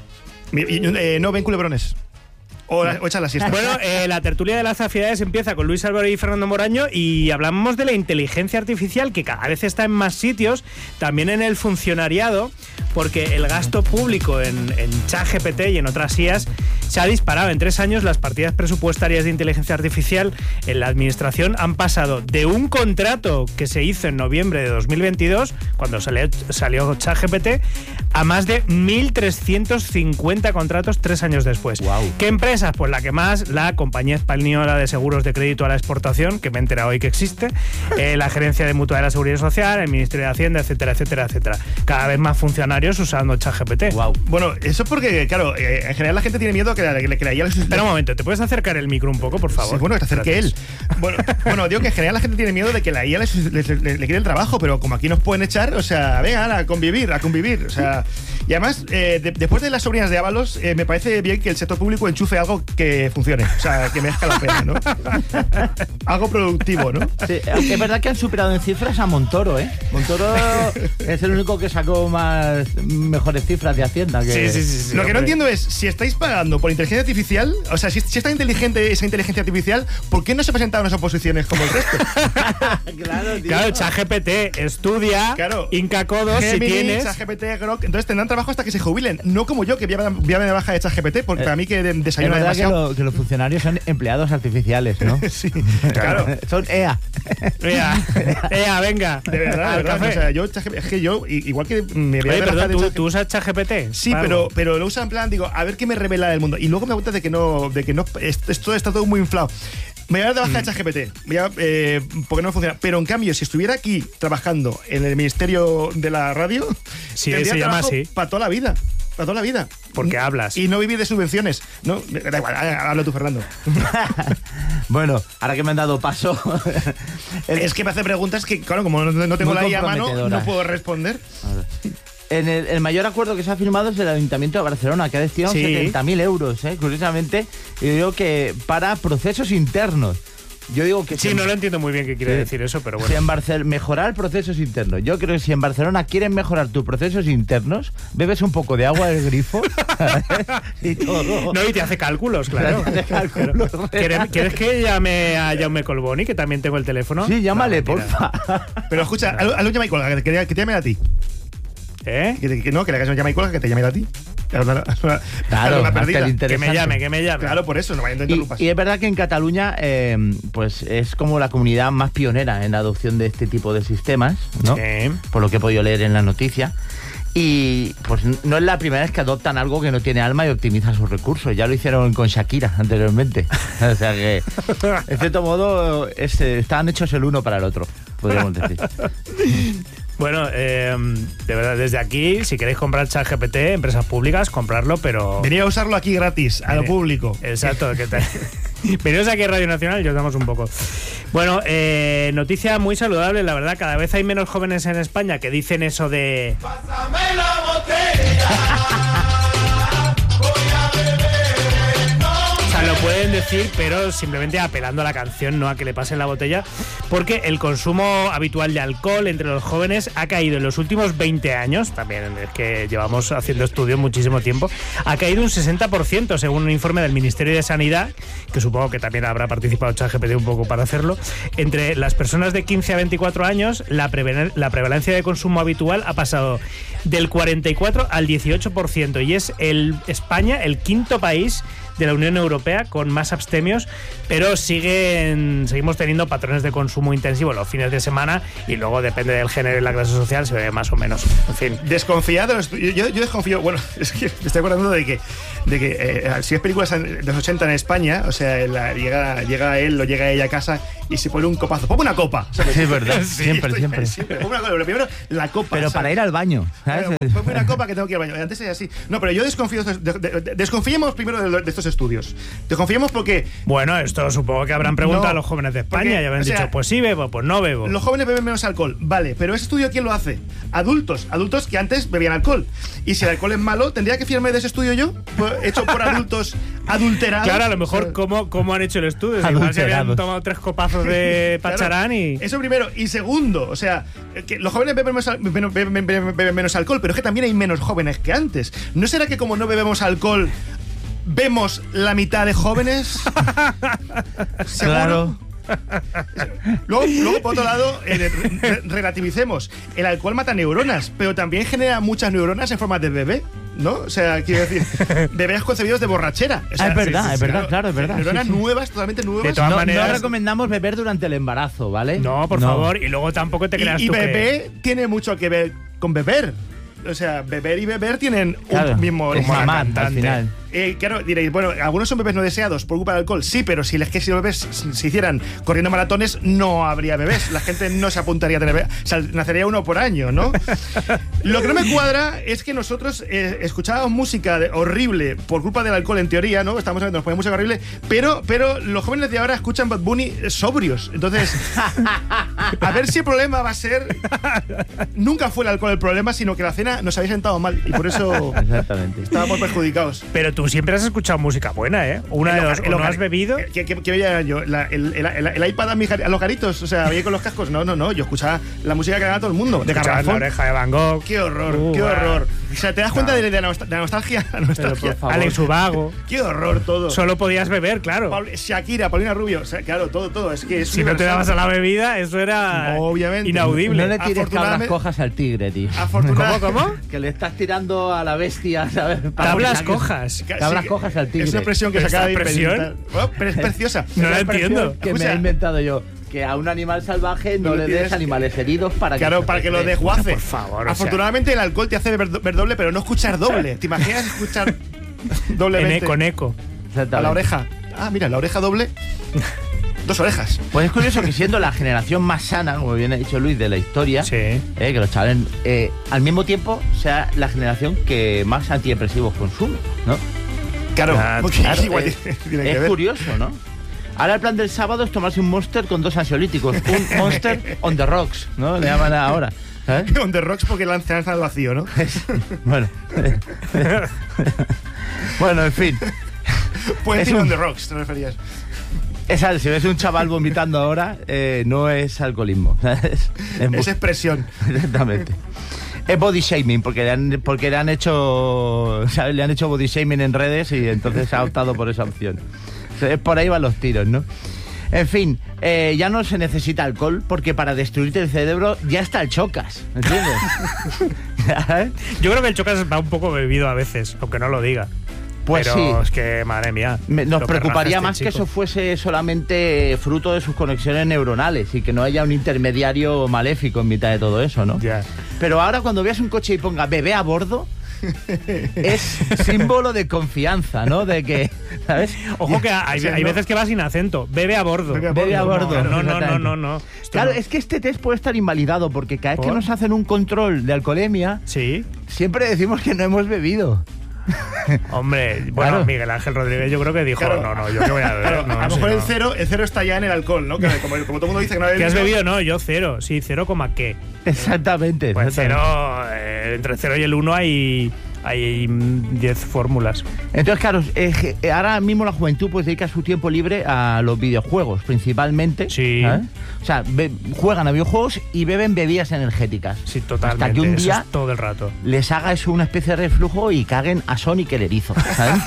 No ven culebrones. O echan la siesta. Bueno, la tertulia de las zafidades empieza con Luis Álvaro y Fernando Moraño y hablamos de la inteligencia artificial que cada vez está en más sitios, también en el funcionariado, porque el gasto público en ChatGPT y en otras IAs se ha disparado. En 3 años las partidas presupuestarias de inteligencia artificial en la administración han pasado de un contrato que se hizo en noviembre de 2022, cuando salió ChatGPT, a más de 1.350 contratos 3 años después. Wow. ¿Qué empresas? Pues la que más, la Compañía Española de Seguros de Crédito a la Exportación, que me he enterado hoy que existe, la Gerencia de Mutua de la Seguridad Social, el Ministerio de Hacienda, etcétera, etcétera, etcétera. Cada vez más funcionarios usando ChatGPT. Wow. Bueno, eso es porque, claro, en general la gente tiene miedo que la IA... Espera un momento, ¿te puedes acercar el micro un poco, por favor? Sí, bueno, que te acerque él. Bueno, digo que en general la gente tiene miedo de que la IA le quite el trabajo, pero como aquí nos pueden echar, o sea, venga, a convivir. O sea, y además, después de las sobrinas de Ábalos, me parece bien que el sector público enchufe algo que funcione, o sea, que merezca la pena, ¿no? Algo productivo, ¿no? Sí, es verdad que han superado en cifras a Montoro, ¿eh? Montoro es el único que sacó mejores cifras de Hacienda. Sí. Lo que no entiendo es, si estáis pagando por inteligencia artificial, o sea, si es tan inteligente esa inteligencia artificial, ¿por qué no se presentaron esas oposiciones como el resto? Claro, ChatGPT estudia, Inca Codos, Gemini, si tienes... ChatGPT, Grok, entonces tendrán trabajo hasta que se jubilen, no como yo, que voy a de baja de ChatGPT, porque para mí que desayuno es verdad demasiado. que los funcionarios son empleados artificiales, ¿no? Sí, claro. Son EA. EA, venga. De verdad, o sea, es que yo, igual que me voy a Oye, perdón, de ¿tú usas ChatGPT? Sí, pero lo uso en plan, digo, a ver qué me revela del mundo. Y luego me gusta de que no esto está todo muy inflado. Me voy a dar de baja de ChatGPT, porque no funciona. Pero en cambio, si estuviera aquí trabajando en el Ministerio de la Radio, sí, tendría se llama trabajo así. para toda la vida. Para toda la vida. Porque hablas. Y no vivir de subvenciones. No, da igual, habla tú, Fernando. Bueno, ahora que me han dado paso... Es que me hace preguntas que, claro, como no tengo la IA a mano, no puedo responder. El mayor acuerdo que se ha firmado es el Ayuntamiento de Barcelona, que ha destinado 70.000 euros, curiosamente, y digo que para procesos internos. Yo digo que sí, no lo entiendo muy bien qué quiere decir eso, pero bueno. Si en Barcelona mejorar procesos internos. Yo creo que si en Barcelona quieren mejorar tus procesos internos, bebes un poco de agua del grifo y todo. No, y te hace cálculos, claro. ¿Quieres que llame a Jaume Colboni, que también tengo el teléfono? Sí, llámale, porfa. Pero escucha, al último y colga, que te llame a ti. Que le hagas una llama y colga, que te llame a ti. Claro, que me llame. Claro, por eso, no vayan de interrumpas. Y es verdad que en Cataluña pues es como la comunidad más pionera en la adopción de este tipo de sistemas, ¿no? Sí. Por lo que he podido leer en la noticia. Y pues no es la primera vez que adoptan algo que no tiene alma y optimiza sus recursos. Ya lo hicieron con Shakira anteriormente. O sea que, en cierto modo, estaban hechos el uno para el otro, podríamos decir. Bueno, de verdad, desde aquí, si queréis comprar ChatGPT, empresas públicas, comprarlo, pero... Venía a usarlo aquí gratis, a lo público. Exacto. Venidos aquí a Radio Nacional y os damos un poco. Bueno, noticia muy saludable, la verdad. Cada vez hay menos jóvenes en España que dicen eso de... ¡Pásame la botella! Voy a beber, no. O sea, lo pueden decir, pero simplemente apelando a la canción, no a que le pasen la botella, porque el consumo habitual de alcohol entre los jóvenes ha caído en los últimos 20 años, también es que llevamos haciendo estudios muchísimo tiempo, ha caído un 60% según un informe del Ministerio de Sanidad, que supongo que también habrá participado ChatGPT un poco para hacerlo. Entre las personas de 15 a 24 años, la prevalencia de consumo habitual ha pasado del 44 al 18%, y es España el quinto país de la Unión Europea con más abstemios, pero seguimos teniendo patrones de consumo intensivo los fines de semana, y luego depende del género y la clase social se ve más o menos. En fin, desconfiado. Yo desconfío. Bueno, es que me estoy acordando de que si es películas de los 80 en España, o sea, llega él o llega ella a casa y se pone un copazo. Ponme una copa, ¿sabes? Sí, es verdad. Sí, siempre. Ponme una copa. Lo primero, la copa. Pero ¿sabes? para ir al baño, ¿sabes? Ponme una copa que tengo que ir al baño. Antes era así. No, pero yo desconfío. Desconfiemos primero de estos estudios. Desconfiemos porque... Bueno, esto supongo que habrán preguntado a los jóvenes de España, y habrán dicho, pues sí bebo, pues no bebo. Los jóvenes beben menos alcohol, vale, pero ese estudio ¿quién lo hace? Adultos que antes bebían alcohol. Y si el alcohol es malo, ¿tendría que fiarme de ese estudio yo? Hecho por adultos adulterados. Claro, a lo mejor ¿cómo han hecho el estudio? Igual se habían tomado 3 copazos de pacharán y... Eso primero. Y segundo, o sea, que los jóvenes beben menos alcohol, pero es que también hay menos jóvenes que antes. ¿No será que como no bebemos alcohol, vemos la mitad de jóvenes? Claro. Luego, por otro lado, relativicemos. El alcohol mata neuronas, pero también genera muchas neuronas en forma de bebé, ¿no? O sea, quiero decir, bebés concebidos de borrachera. O sea, es verdad, claro, es verdad. Neuronas nuevas, totalmente nuevas. De todas maneras, no recomendamos beber durante el embarazo, ¿vale? No, por favor, y luego tampoco te creas y tú bebé tiene mucho que ver con beber. O sea, beber y beber tienen un mismo origen. Al final. Claro, diréis, bueno, algunos son bebés no deseados por culpa del alcohol. Sí, pero si los bebés se hicieran corriendo maratones, no habría bebés. La gente no se apuntaría a tener bebés. O sea, nacería uno por año, ¿no? Lo que no me cuadra es que nosotros escuchábamos música horrible por culpa del alcohol, en teoría, ¿no? Estamos hablando, nos ponemos música horrible, pero los jóvenes de ahora escuchan Bad Bunny sobrios. Entonces, a ver si el problema va a ser... Nunca fue el alcohol el problema, sino que la cena nos había sentado mal y por eso estábamos perjudicados. Pero tú siempre has escuchado música buena, ¿eh? Una de dos, ¿o no has bebido? ¿Qué veía yo? El iPad a los garitos, o sea, veía con los cascos. No, yo escuchaba la música que daba todo el mundo. De Garrafón. La Oreja de Van Gogh. Qué horror, qué horror. O sea, ¿te das cuenta de la nostalgia? Alex Ubago. Qué horror todo. Solo podías beber, claro. Shakira, Paulina Rubio, o sea, claro, todo. Es que es si no te dabas a la bebida, eso era obviamente inaudible. No le tires cabras cojas al tigre, tío. ¿Cómo? Que le estás tirando a la bestia, ¿sabes? Tablas cojas. Cabras cojas al tigre. Es una expresión que se acaba de inventar. Bueno, pero es preciosa. No la entiendo. Que me he inventado yo. Que a un animal salvaje no le des animales heridos para que lo desguace. Por favor. Afortunadamente el alcohol te hace ver doble, pero no escuchar doble. ¿Te imaginas escuchar doblemente? En eco. A la oreja. Ah, mira, la oreja doble. 2 orejas. Pues es curioso que siendo la generación más sana, como bien ha dicho Luis, de la historia, que los chavales al mismo tiempo sea la generación que más antidepresivos consume, ¿no? Claro, es curioso, ¿no? Ahora el plan del sábado es tomarse un Monster con 2 ansiolíticos. Un Monster on the rocks, ¿no? Le llaman ahora. ¿Sabes? On the rocks porque lanzan al vacío, ¿no? Bueno. Bueno, en fin. Puedes decir on the rocks, te referías. Si ves un chaval vomitando ahora, no es alcoholismo. Es expresión. Exactamente. Es body shaming, porque le han hecho body shaming en redes y entonces ha optado por esa opción. Por ahí van los tiros, ¿no? En fin, ya no se necesita alcohol porque para destruirte el cerebro ya está el Chocas, ¿entiendes? Yo creo que el Chocas va un poco bebido a veces, aunque no lo diga. Pues pero sí. Es que, madre mía. Nos preocuparía más que eso fuese solamente fruto de sus conexiones neuronales y que no haya un intermediario maléfico en mitad de todo eso, ¿no? Ya. Pero ahora cuando veas un coche y ponga bebé a bordo, es símbolo de confianza, ¿no? De que, ¿sabes? Ojo que hay veces que va sin acento. Bebe a bordo. Bebe a bordo. No. Claro, es que este test puede estar invalidado porque cada vez que nos hacen un control de alcoholemia, siempre decimos que no hemos bebido. Hombre, bueno, claro. Miguel Ángel Rodríguez yo creo que dijo, no, yo qué voy a beber. Claro, a lo mejor el cero está ya en el alcohol, ¿no? Que como todo el mundo dice que no ha bebido. ¿Qué has bebido? No, yo 0. Sí, 0, ¿qué? Exactamente. Pues 0, entre el 0 y el 1 hay hay 10 fórmulas. Entonces, claro, ahora mismo la juventud pues dedica su tiempo libre a los videojuegos, principalmente. Sí. ¿sabes? O sea, juegan a videojuegos y beben bebidas energéticas. Sí, totalmente. Hasta que un día eso es todo el rato. les haga eso una especie de reflujo y caguen a Sonic el erizo. ¿Sabes?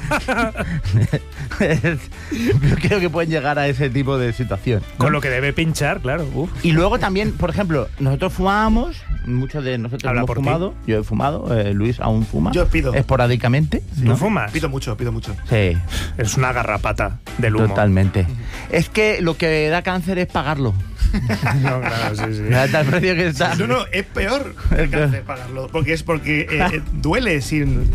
Yo creo que pueden llegar a ese tipo de situación, ¿no? Con lo que debe pinchar, claro. Uf. Y luego también, por ejemplo, nosotros fumábamos, muchos de nosotros Habla hemos por fumado. ti. Yo he fumado, Luis aún fuma. Yo pido. Esporádicamente. ¿Tú fumas? Pido mucho. Sí. Es una garrapata del humo. Totalmente. Es que lo que da cáncer es pagarlo. No, claro, sí. Hasta el precio que está. No, es peor el cáncer pagarlo. Porque duele sin...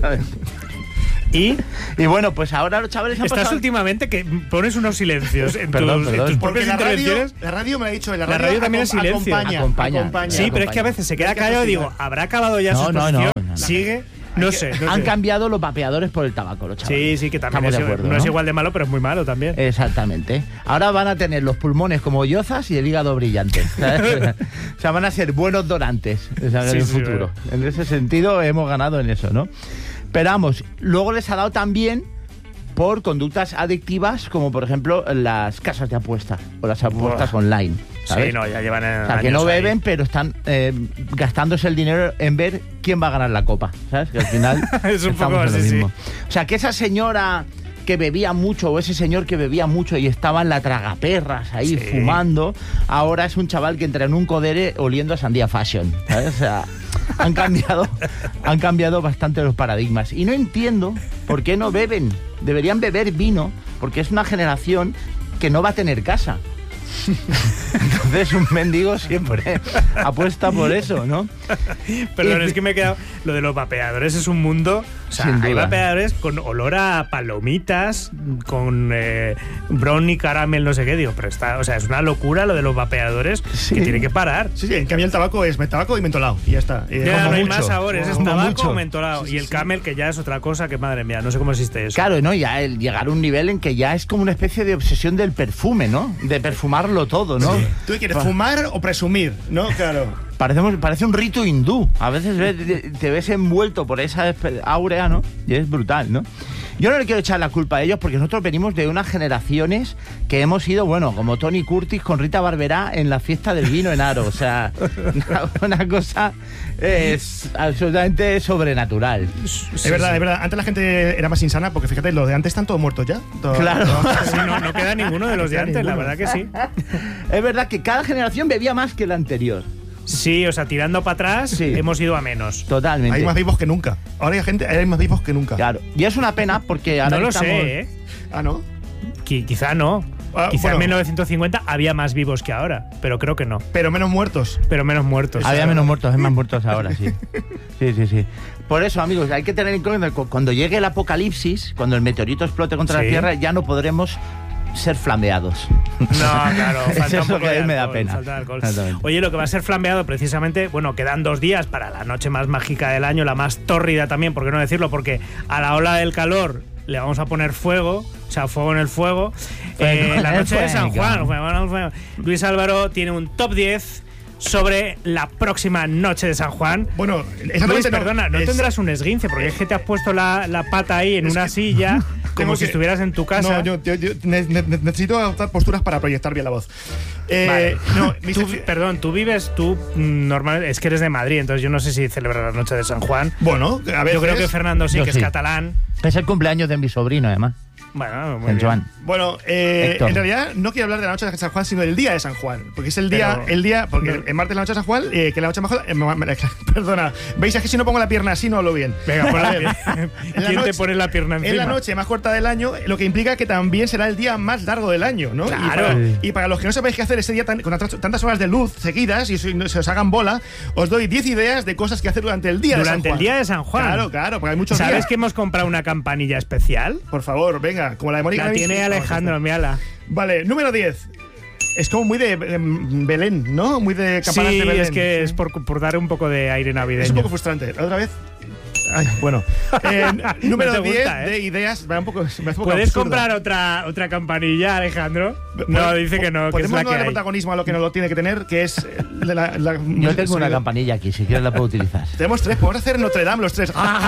Y bueno, pues ahora los chavales han estás pasado... últimamente que pones unos silencios en Perdón. tus Porque propias intervenciones. la radio me lo ha dicho. La radio también es silencio. Acompaña. Sí, pero es que a veces se queda callado y digo, ¿habrá acabado ya su exposición? No. Sigue. No sé. Han cambiado los vapeadores por el tabaco, los chavales. Sí, que también Estamos de acuerdo, no es igual de malo, pero es muy malo también. Exactamente. Ahora van a tener los pulmones como yozas y el hígado brillante. ¿Sabes? O sea, van a ser buenos donantes, en el futuro. En ese sentido hemos ganado en eso, ¿no? Pero vamos, luego les ha dado también por conductas adictivas, como por ejemplo las casas de apuestas o las apuestas online, ¿sabes? Sí, no, ya llevan o sea, que no beben, pero están gastándose el dinero en ver quién va a ganar la copa, ¿sabes? Que al final es un poco así, mismo. O sea, que esa señora que bebía mucho o ese señor que bebía mucho y estaba en la tragaperras ahí fumando, ahora es un chaval que entra en un codere oliendo a sandía fashion, ¿sabes? O sea, han cambiado bastante los paradigmas y no entiendo por qué no beben. Deberían beber vino porque es una generación que no va a tener casa. Entonces un mendigo siempre apuesta por eso, ¿no? Perdón, es que me he quedado... Lo de los vapeadores es un mundo... O sea, hay vapeadores con olor a palomitas, con brownie, caramel, no sé qué. Digo, pero es una locura lo de los vapeadores que tiene que parar. Sí, en cambio el tabaco es tabaco y mentolado y ya está. Ya no hay más sabores, es tabaco o mentolado. Y el camel, que ya es otra cosa que, madre mía, no sé cómo existe eso. Claro, ¿no? Ya el llegar a un nivel en que ya es como una especie de obsesión del perfume, ¿no? De perfumarlo todo, ¿no? Sí. ¿Tú quieres fumar o presumir? ¿No? Claro. Parece un rito hindú. A veces te ves envuelto por esa áurea, ¿no? Y es brutal, ¿no? Yo no le quiero echar la culpa a ellos porque nosotros venimos de unas generaciones que hemos ido, bueno, como Tony Curtis con Rita Barberá en la fiesta del vino en Aro. O sea, una cosa es absolutamente sobrenatural. Es verdad. Antes la gente era más insana porque fíjate, los de antes están todos muertos ya. Claro. Sí, no queda ninguno de los de antes, la verdad que sí. Es verdad que cada generación bebía más que la anterior. Sí, o sea, tirando para atrás, hemos ido a menos. Totalmente. Hay más vivos que nunca. Ahora hay más vivos que nunca. Claro. Y es una pena porque ahora no lo estamos... sé, ¿eh? Ah, ¿no? Quizá no. Quizá en 1950 había más vivos que ahora, pero creo que no. Pero menos muertos. Había menos muertos, hay más muertos ahora, sí. Sí. Por eso, amigos, hay que tener en cuenta que cuando llegue el apocalipsis, cuando el meteorito explote contra la Tierra, ya no podremos ser flambeados. No, claro, falta un poco que a de mí me da alcohol, pena. falta alcohol. Oye, lo que va a ser flambeado precisamente, bueno, quedan 2 días para la noche más mágica del año, la más tórrida también, ¿por qué no decirlo? Porque a la ola del calor le vamos a poner fuego, o sea, fuego en el fuego. La noche de San Juan. Luis Álvaro tiene un top 10 sobre la próxima noche de San Juan. Bueno, Luis, perdona, no tendrás un esguince, porque es que te has puesto la pata ahí en una silla, como si estuvieras en tu casa. No, yo necesito adoptar posturas para proyectar bien la voz. Vale. Tú normal, es que eres de Madrid, entonces yo no sé si celebras la noche de San Juan. Bueno, a veces. Yo creo que Fernando sí, Yo que es catalán. Es el cumpleaños de mi sobrino, además. Bueno, muy bien. Joan. Bueno, en realidad no quiero hablar de la noche de San Juan, sino del día de San Juan. Porque es el día, porque el martes es la noche de San Juan, que la noche mejor. Perdona, veis, es que si no pongo la pierna así no hablo bien. Venga, ¿Quién te pone la pierna encima? Es la noche más corta del año, lo que implica que también será el día más largo del año, ¿no? Claro. Y para los que no sabéis qué hacer ese día con tantas horas de luz seguidas y se os hagan bola, os doy 10 ideas de cosas que hacer durante el día de San Juan. Durante el día de San Juan. Claro, porque hay muchos días. ¿Sabes que hemos comprado una campanilla especial? Por favor, venga, como la de Mónica. La tiene Alejandro, mírala. Vale, número 10. Es como muy de Belén, ¿no? Muy de campanas de Belén. Es que es por dar un poco de aire navideño. Es un poco frustrante. ¿Otra vez? Ay, bueno. Número No te 10 gusta, de ideas. Me hace un poco ¿Puedes absurda. comprar otra campanilla, Alejandro? No, dice que no, que es Podemos la no que darle hay. protagonismo a lo que no lo tiene que tener, que es Yo tengo una campanilla aquí, si quieres la puedo utilizar. Tenemos 3, podemos hacer Notre Dame los 3.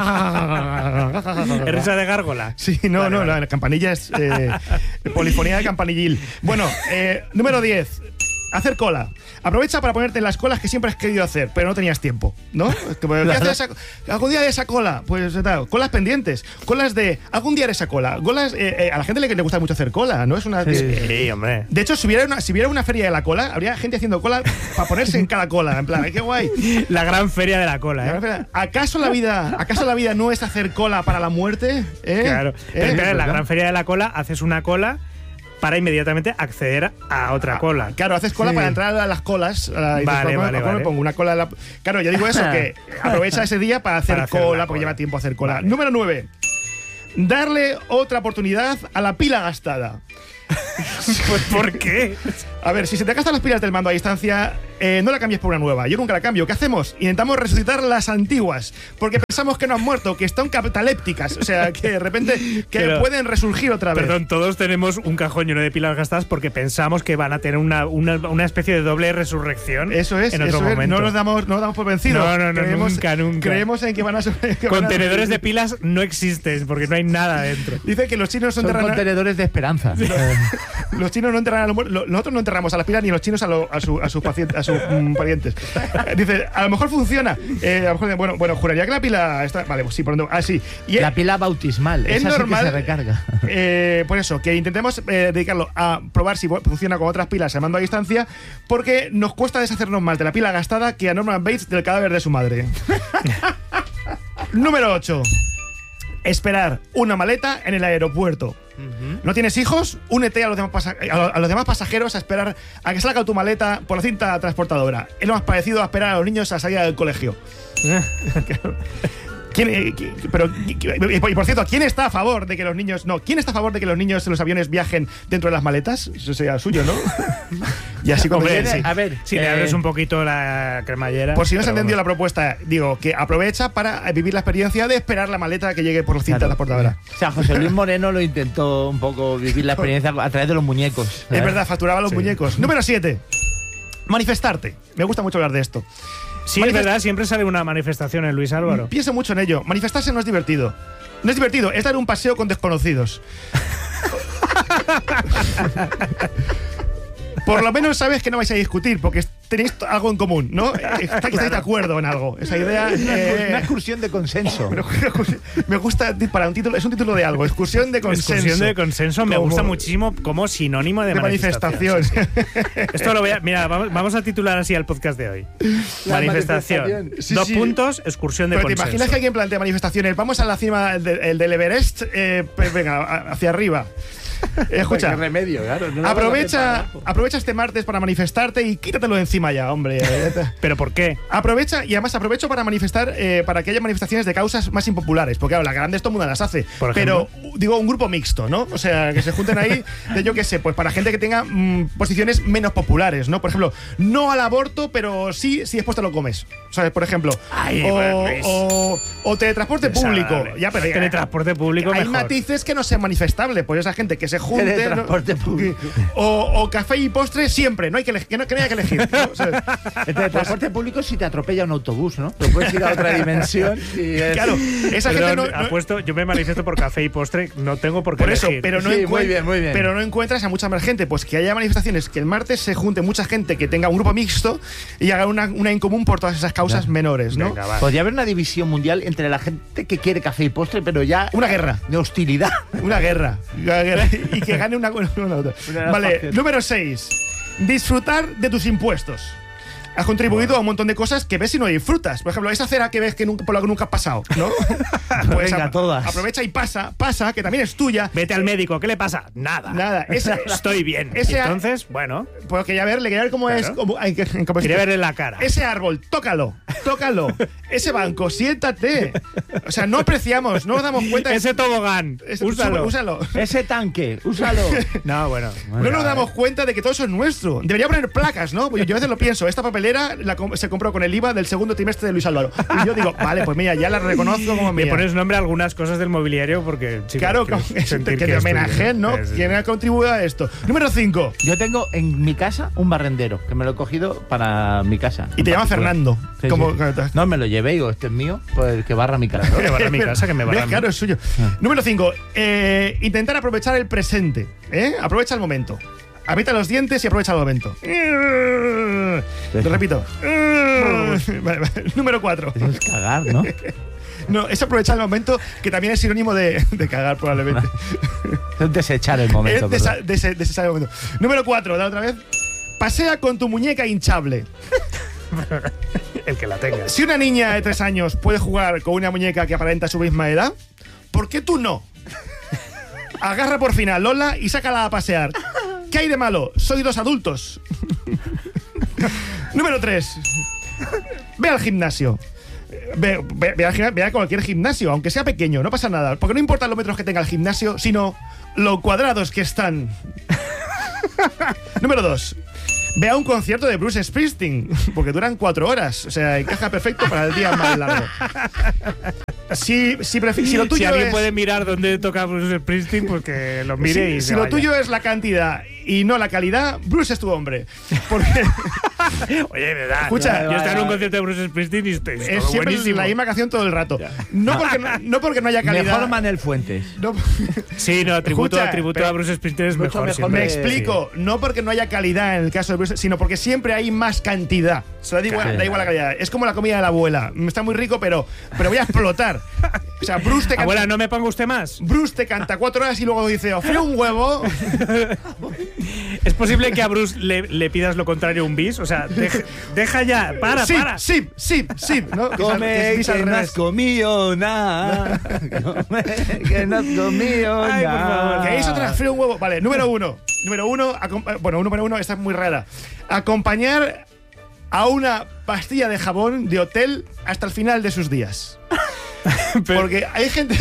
¿Es risa de gárgola? Sí, no, la campanilla es polifonía de campanillil. Bueno, número 10. Hacer cola. Aprovecha para ponerte en las colas que siempre has querido hacer, pero no tenías tiempo, ¿no? ¿Qué haces algún día de esa cola? Pues tal, colas pendientes, colas de algún día de esa cola. Colas, a la gente le gusta mucho hacer cola, ¿no? Es una Sí, hombre. De hecho, si hubiera una feria de la cola, habría gente haciendo cola para ponerse en cada cola, en plan, qué guay. La gran feria de la cola, ¿eh? ¿Acaso la vida no es hacer cola para la muerte? Claro. Pero espera, en la gran feria de la cola haces una cola para inmediatamente acceder a otra cola. Claro, haces cola para entrar a las colas. Vale. Me pongo una cola Claro, yo digo eso, que aprovecha ese día para hacer cola, porque lleva tiempo hacer cola. Vale. Número 9. Darle otra oportunidad a la pila gastada. Pues, ¿por qué? A ver, si se te gastan las pilas del mando a distancia, no la cambies por una nueva. Yo nunca la cambio. ¿Qué hacemos? Intentamos resucitar las antiguas, porque pensamos que no han muerto, que están catalépticas. O sea, que de repente pueden resurgir otra vez. Perdón, todos tenemos un cajón lleno de pilas gastadas porque pensamos que van a tener una especie de doble resurrección. Eso es, en otro momento. No nos damos por vencidos. No, nunca. Creemos en que van a... Contenedores de pilas no existen porque no hay nada dentro. Dice que los chinos son contenedores de esperanza. Los chinos no enterran a los muertos. Nosotros no enterramos a las pilas ni los chinos a sus pacientes, a sus parientes. Dice, a lo mejor funciona. A lo mejor, bueno, juraría que la pila está. Vale, pues sí, por donde. Sí. La pila bautismal. Es esa normal. Sí que se recarga. Por eso, que intentemos dedicarlo a probar si funciona con otras pilas a mando a distancia, porque nos cuesta deshacernos más de la pila gastada que a Norman Bates del cadáver de su madre. Número 8. Esperar una maleta en el aeropuerto. ¿No tienes hijos? Únete a los demás pasajeros a esperar a que salga tu maleta por la cinta transportadora. Es lo más parecido a esperar a los niños a salir del colegio. Y por cierto, ¿quién está a favor de que los niños en los aviones viajen dentro de las maletas? Eso sería suyo, ¿no? Y así como a ver, si le abres un poquito la cremallera. Por si no se ha entendido la propuesta, digo que aprovecha para vivir la experiencia de esperar la maleta que llegue por la cinta transportadora. O sea, José Luis Moreno lo intentó un poco vivir la experiencia a través de los muñecos. Es verdad, facturaba los muñecos. Número 7. Manifestarte. Me gusta mucho hablar de esto. Sí, es verdad, siempre sale una manifestación en Luis Álvaro. Pienso mucho en ello. Manifestarse no es divertido. No es divertido, es dar un paseo con desconocidos. Por lo menos sabes que no vais a discutir, porque tenéis algo en común, ¿no? Estáis de acuerdo en algo. Esa idea. Una excursión de consenso. Me gusta para un título, es un título de algo. Excursión de consenso. Excursión de consenso me gusta muchísimo como sinónimo de manifestación. Sí. Esto lo voy a. Mira, vamos a titular así al podcast de hoy. Manifestación. Sí, Dos puntos, excursión de consenso. ¿Te imaginas que alguien plantea manifestaciones? Vamos a la cima del Everest, pues venga, hacia arriba. Escucha, ¿qué remedio? Claro, no aprovecha este martes para manifestarte y quítatelo de encima ya, hombre. ¿Pero por qué? Aprovecha, y además aprovecho para manifestar, para que haya manifestaciones de causas más impopulares, porque claro, las grandes todo el mundo las hace, pero digo un grupo mixto, ¿no? O sea, que se junten ahí, yo qué sé, pues para gente que tenga posiciones menos populares, ¿no? Por ejemplo, no al aborto, pero sí, si después te lo comes, ¿sabes? Por ejemplo, o teletransporte público. Ya, pero teletransporte público hay mejor. Matices que no sean manifestables, pues esa gente que se junte, transporte público. O café y postre siempre, no hay que elegir, que no haya que elegir, ¿no? O sea, el transporte público si te atropella un autobús, ¿no? Lo puedes ir a otra dimensión. Claro, esa gente no. Yo me manifiesto por café y postre, no tengo por qué por eso, elegir. Pero no muy bien. Pero no encuentras a mucha más gente, pues que haya manifestaciones, que el martes se junte mucha gente que tenga un grupo mixto y haga una en común por todas esas causas menores, ¿no? Venga, podría haber una división mundial entre la gente que quiere café y postre, pero ya una guerra de hostilidad. Una guerra. Y que gane una otra. Vale, número 6. Disfrutar de tus impuestos. Has contribuido a un montón de cosas que ves y no disfrutas. Por ejemplo, esa cera que ves que por la que nunca has pasado, ¿no? Pues venga, todas. Aprovecha y pasa, que también es tuya. Vete al médico, ¿qué le pasa? Nada. Estoy bien. Entonces, bueno. Pues quería ver cómo es. Quería verle la cara. Ese árbol, tócalo. Ese banco, siéntate. O sea, no apreciamos, no nos damos cuenta. Ese tobogán, úsalo. Ese tanque, úsalo. No nos damos cuenta de que todo eso es nuestro. Debería poner placas, ¿no? Porque yo a veces lo pienso, esta papelera telera se compró con el IVA del segundo trimestre de Luis Álvaro. Y yo digo, vale, pues mira, ya la reconozco como mía. Le pones nombre a algunas cosas del mobiliario porque... Chico, claro, que te homenajeen, ¿no? ¿Quién ha contribuido a esto? Número 5. Yo tengo en mi casa un barrendero, que me lo he cogido para mi casa. Y te llama Fernando. Sí, sí. No, me lo llevé y digo, este es mío, pues que barra mi casa. Que barra mi casa, que me barra. Claro, es suyo. Número 5. Intentar aprovechar el presente. Aprovecha el momento. Aprieta los dientes y aprovecha el momento. Lo repito. Vale. Número 4. Eso es cagar, ¿no? No, es aprovechar el momento, que también es sinónimo de cagar, probablemente. Es desechar el momento. Desechar el momento. Número 4, dale otra vez. Pasea con tu muñeca hinchable. El que la tenga. Si una niña de 3 años puede jugar con una muñeca que aparenta su misma edad, ¿por qué tú no? Agarra por fin a Lola y sácala a pasear. ¿Qué hay de malo? Soy 2 adultos. Número 3. Ve al gimnasio. Ve a cualquier gimnasio, aunque sea pequeño, no pasa nada. Porque no importa los metros que tenga el gimnasio, sino lo cuadrados que están. Número 2. Ve a un concierto de Bruce Springsteen, porque duran 4 horas. O sea, encaja perfecto para el día más largo. Si lo tuyo alguien puede mirar dónde toca Bruce Springsteen, pues que lo mire y si lo tuyo es la cantidad y no la calidad, Bruce es tu hombre. Porque oye, verdad. Escucha, yo estaba en un concierto de Bruce Springsteen y estoy es siempre buenísimo. La misma canción todo el rato. No porque no haya calidad. Mejor Manuel Fuentes. No. Sí, no, tributo a Bruce Springsteen es mejor. Me explico, no porque no haya calidad en el caso de Bruce, sino porque siempre hay más cantidad. O sea, da igual la calidad. Es como la comida de la abuela. Está muy rico, pero voy a explotar. O sea, Bruce te canta. Abuela, ¿no me ponga usted más? Bruce te canta 4 horas y luego dice, ofrece un huevo. ¿Es posible que a Bruce le pidas lo contrario a un bis? O sea, deja ya, para. Sí, ¿no? Come, que no has comido nada. Come, que no has comido nada. Ay, por favor. Que ahí es otra, ofrece un huevo. Vale, número 1. Número 1, esta es muy rara. Acompañar a una pastilla de jabón de hotel hasta el final de sus días. Porque hay gente...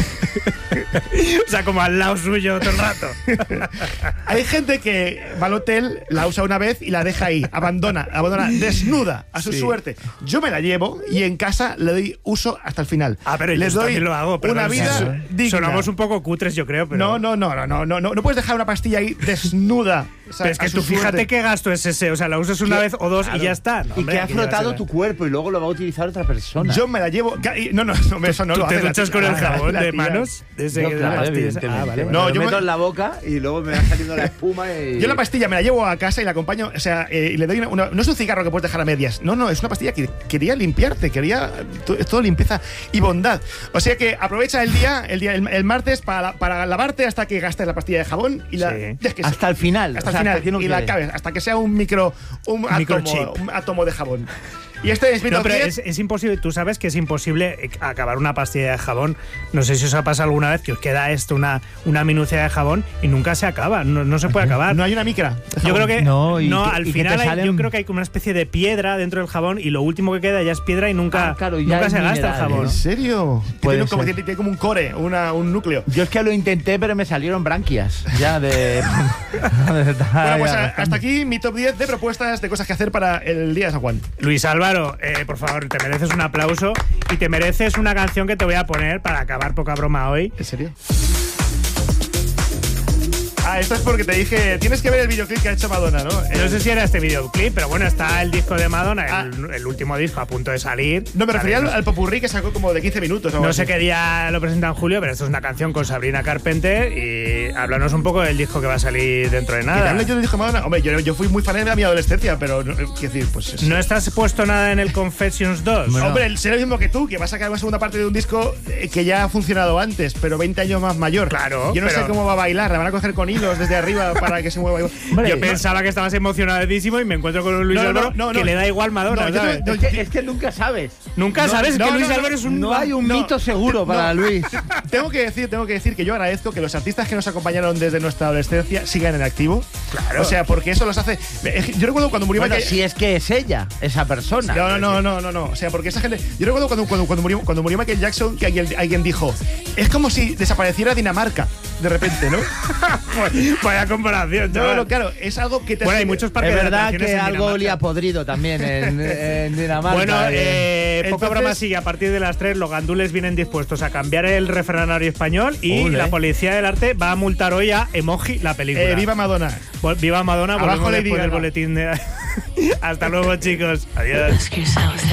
O sea, como al lado suyo todo el rato. Hay gente que va al hotel, la usa una vez y la deja ahí, abandona desnuda a su suerte. Yo me la llevo y en casa le doy uso hasta el final. Pero les doy lo hago, pero una vida digna. Sonamos un poco cutres, yo creo, pero... No puedes dejar una pastilla ahí desnuda. Pero es que tú fíjate qué gasto es ese, o sea, la usas una vez o dos y ya está. No, hombre, y que ha frotado tu cuerpo y luego lo va a utilizar otra persona. Yo me la llevo... No, eso no lo hace. ¿Te duchas con el jabón de manos? Claro, evidentemente. Vale. No, yo me meto en la boca y luego me va saliendo la espuma y... Yo la pastilla me la llevo a casa y la acompaño, o sea, y le doy una... No es un cigarro que puedes dejar a medias. No, es una pastilla que quería limpiarte, quería todo limpieza y bondad. O sea que aprovecha el martes para lavarte hasta que gastes la pastilla de jabón y hasta el final. Hasta el final. Y la acabes, hasta que sea un átomo de jabón. Y este es no, pero es imposible. Tú sabes que es imposible acabar una pastilla de jabón. No sé si os ha pasado alguna vez que os queda una minucia de jabón y nunca se acaba. No se puede acabar. No hay una micra. Yo creo que al final yo creo que hay como una especie de piedra dentro del jabón y lo último que queda ya es piedra y nunca se gasta el jabón. ¿En serio? Tiene como un core, un núcleo. Yo es que lo intenté, pero me salieron branquias. Ya de... Bueno, pues hasta aquí mi top 10 de propuestas de cosas que hacer para el día de San Juan. Luis Álvaro, por favor, te mereces un aplauso y te mereces una canción que te voy a poner para acabar poca broma hoy. ¿En serio? Esto es porque te dije, tienes que ver el videoclip que ha hecho Madonna, ¿no? No sé si era este videoclip, pero bueno, está el disco de Madonna, el último disco a punto de salir. No, me refería al popurrí que sacó como de 15 minutos. No sé qué día lo presenta en julio, pero esto es una canción con Sabrina Carpenter y háblanos un poco del disco que va a salir dentro de nada. ¿Qué yo del disco de Madonna? Hombre, yo fui muy fan de mi adolescencia, pero quiero decir, pues... ¿No estás puesto nada en el Confessions 2? Bueno. Hombre, sé lo mismo que tú, que vas a sacar una segunda parte de un disco que ya ha funcionado antes, pero 20 años más mayor. Claro. Yo no sé cómo va a bailar, la van a coger con hilos desde arriba para que se mueva igual. Hombre, yo pensaba que estabas emocionadísimo y me encuentro con un Luis Álvaro que le da igual Madonna. Es que nunca sabes. Nunca sabes que Luis Álvaro es un... No hay un mito seguro para Luis. Tengo que decir que yo agradezco que los artistas que nos acompañaron desde nuestra adolescencia sigan en activo. Claro. O sea, porque eso los hace... Yo recuerdo cuando murió Michael... si es que es ella, esa persona. No. O sea, porque esa gente... Yo recuerdo cuando murió Michael Jackson que alguien dijo, es como si desapareciera Dinamarca de repente, ¿no? Vaya comparación, chaval. No, claro, es algo que te Bueno, hay muchos parques Es de verdad atracciones que en algo Dinamarca. olía podrido también en Dinamarca. Bueno, poca Entonces- broma sigue. A partir de las 3 los gandules vienen dispuestos a cambiar el refranario español y Ole. la Policía del Arte va a multar hoy a Emoji, la película. Viva Madonna. Viva Madonna, Abajo volvemos Lady después del Gaga. boletín de... Hasta luego, chicos. Adiós.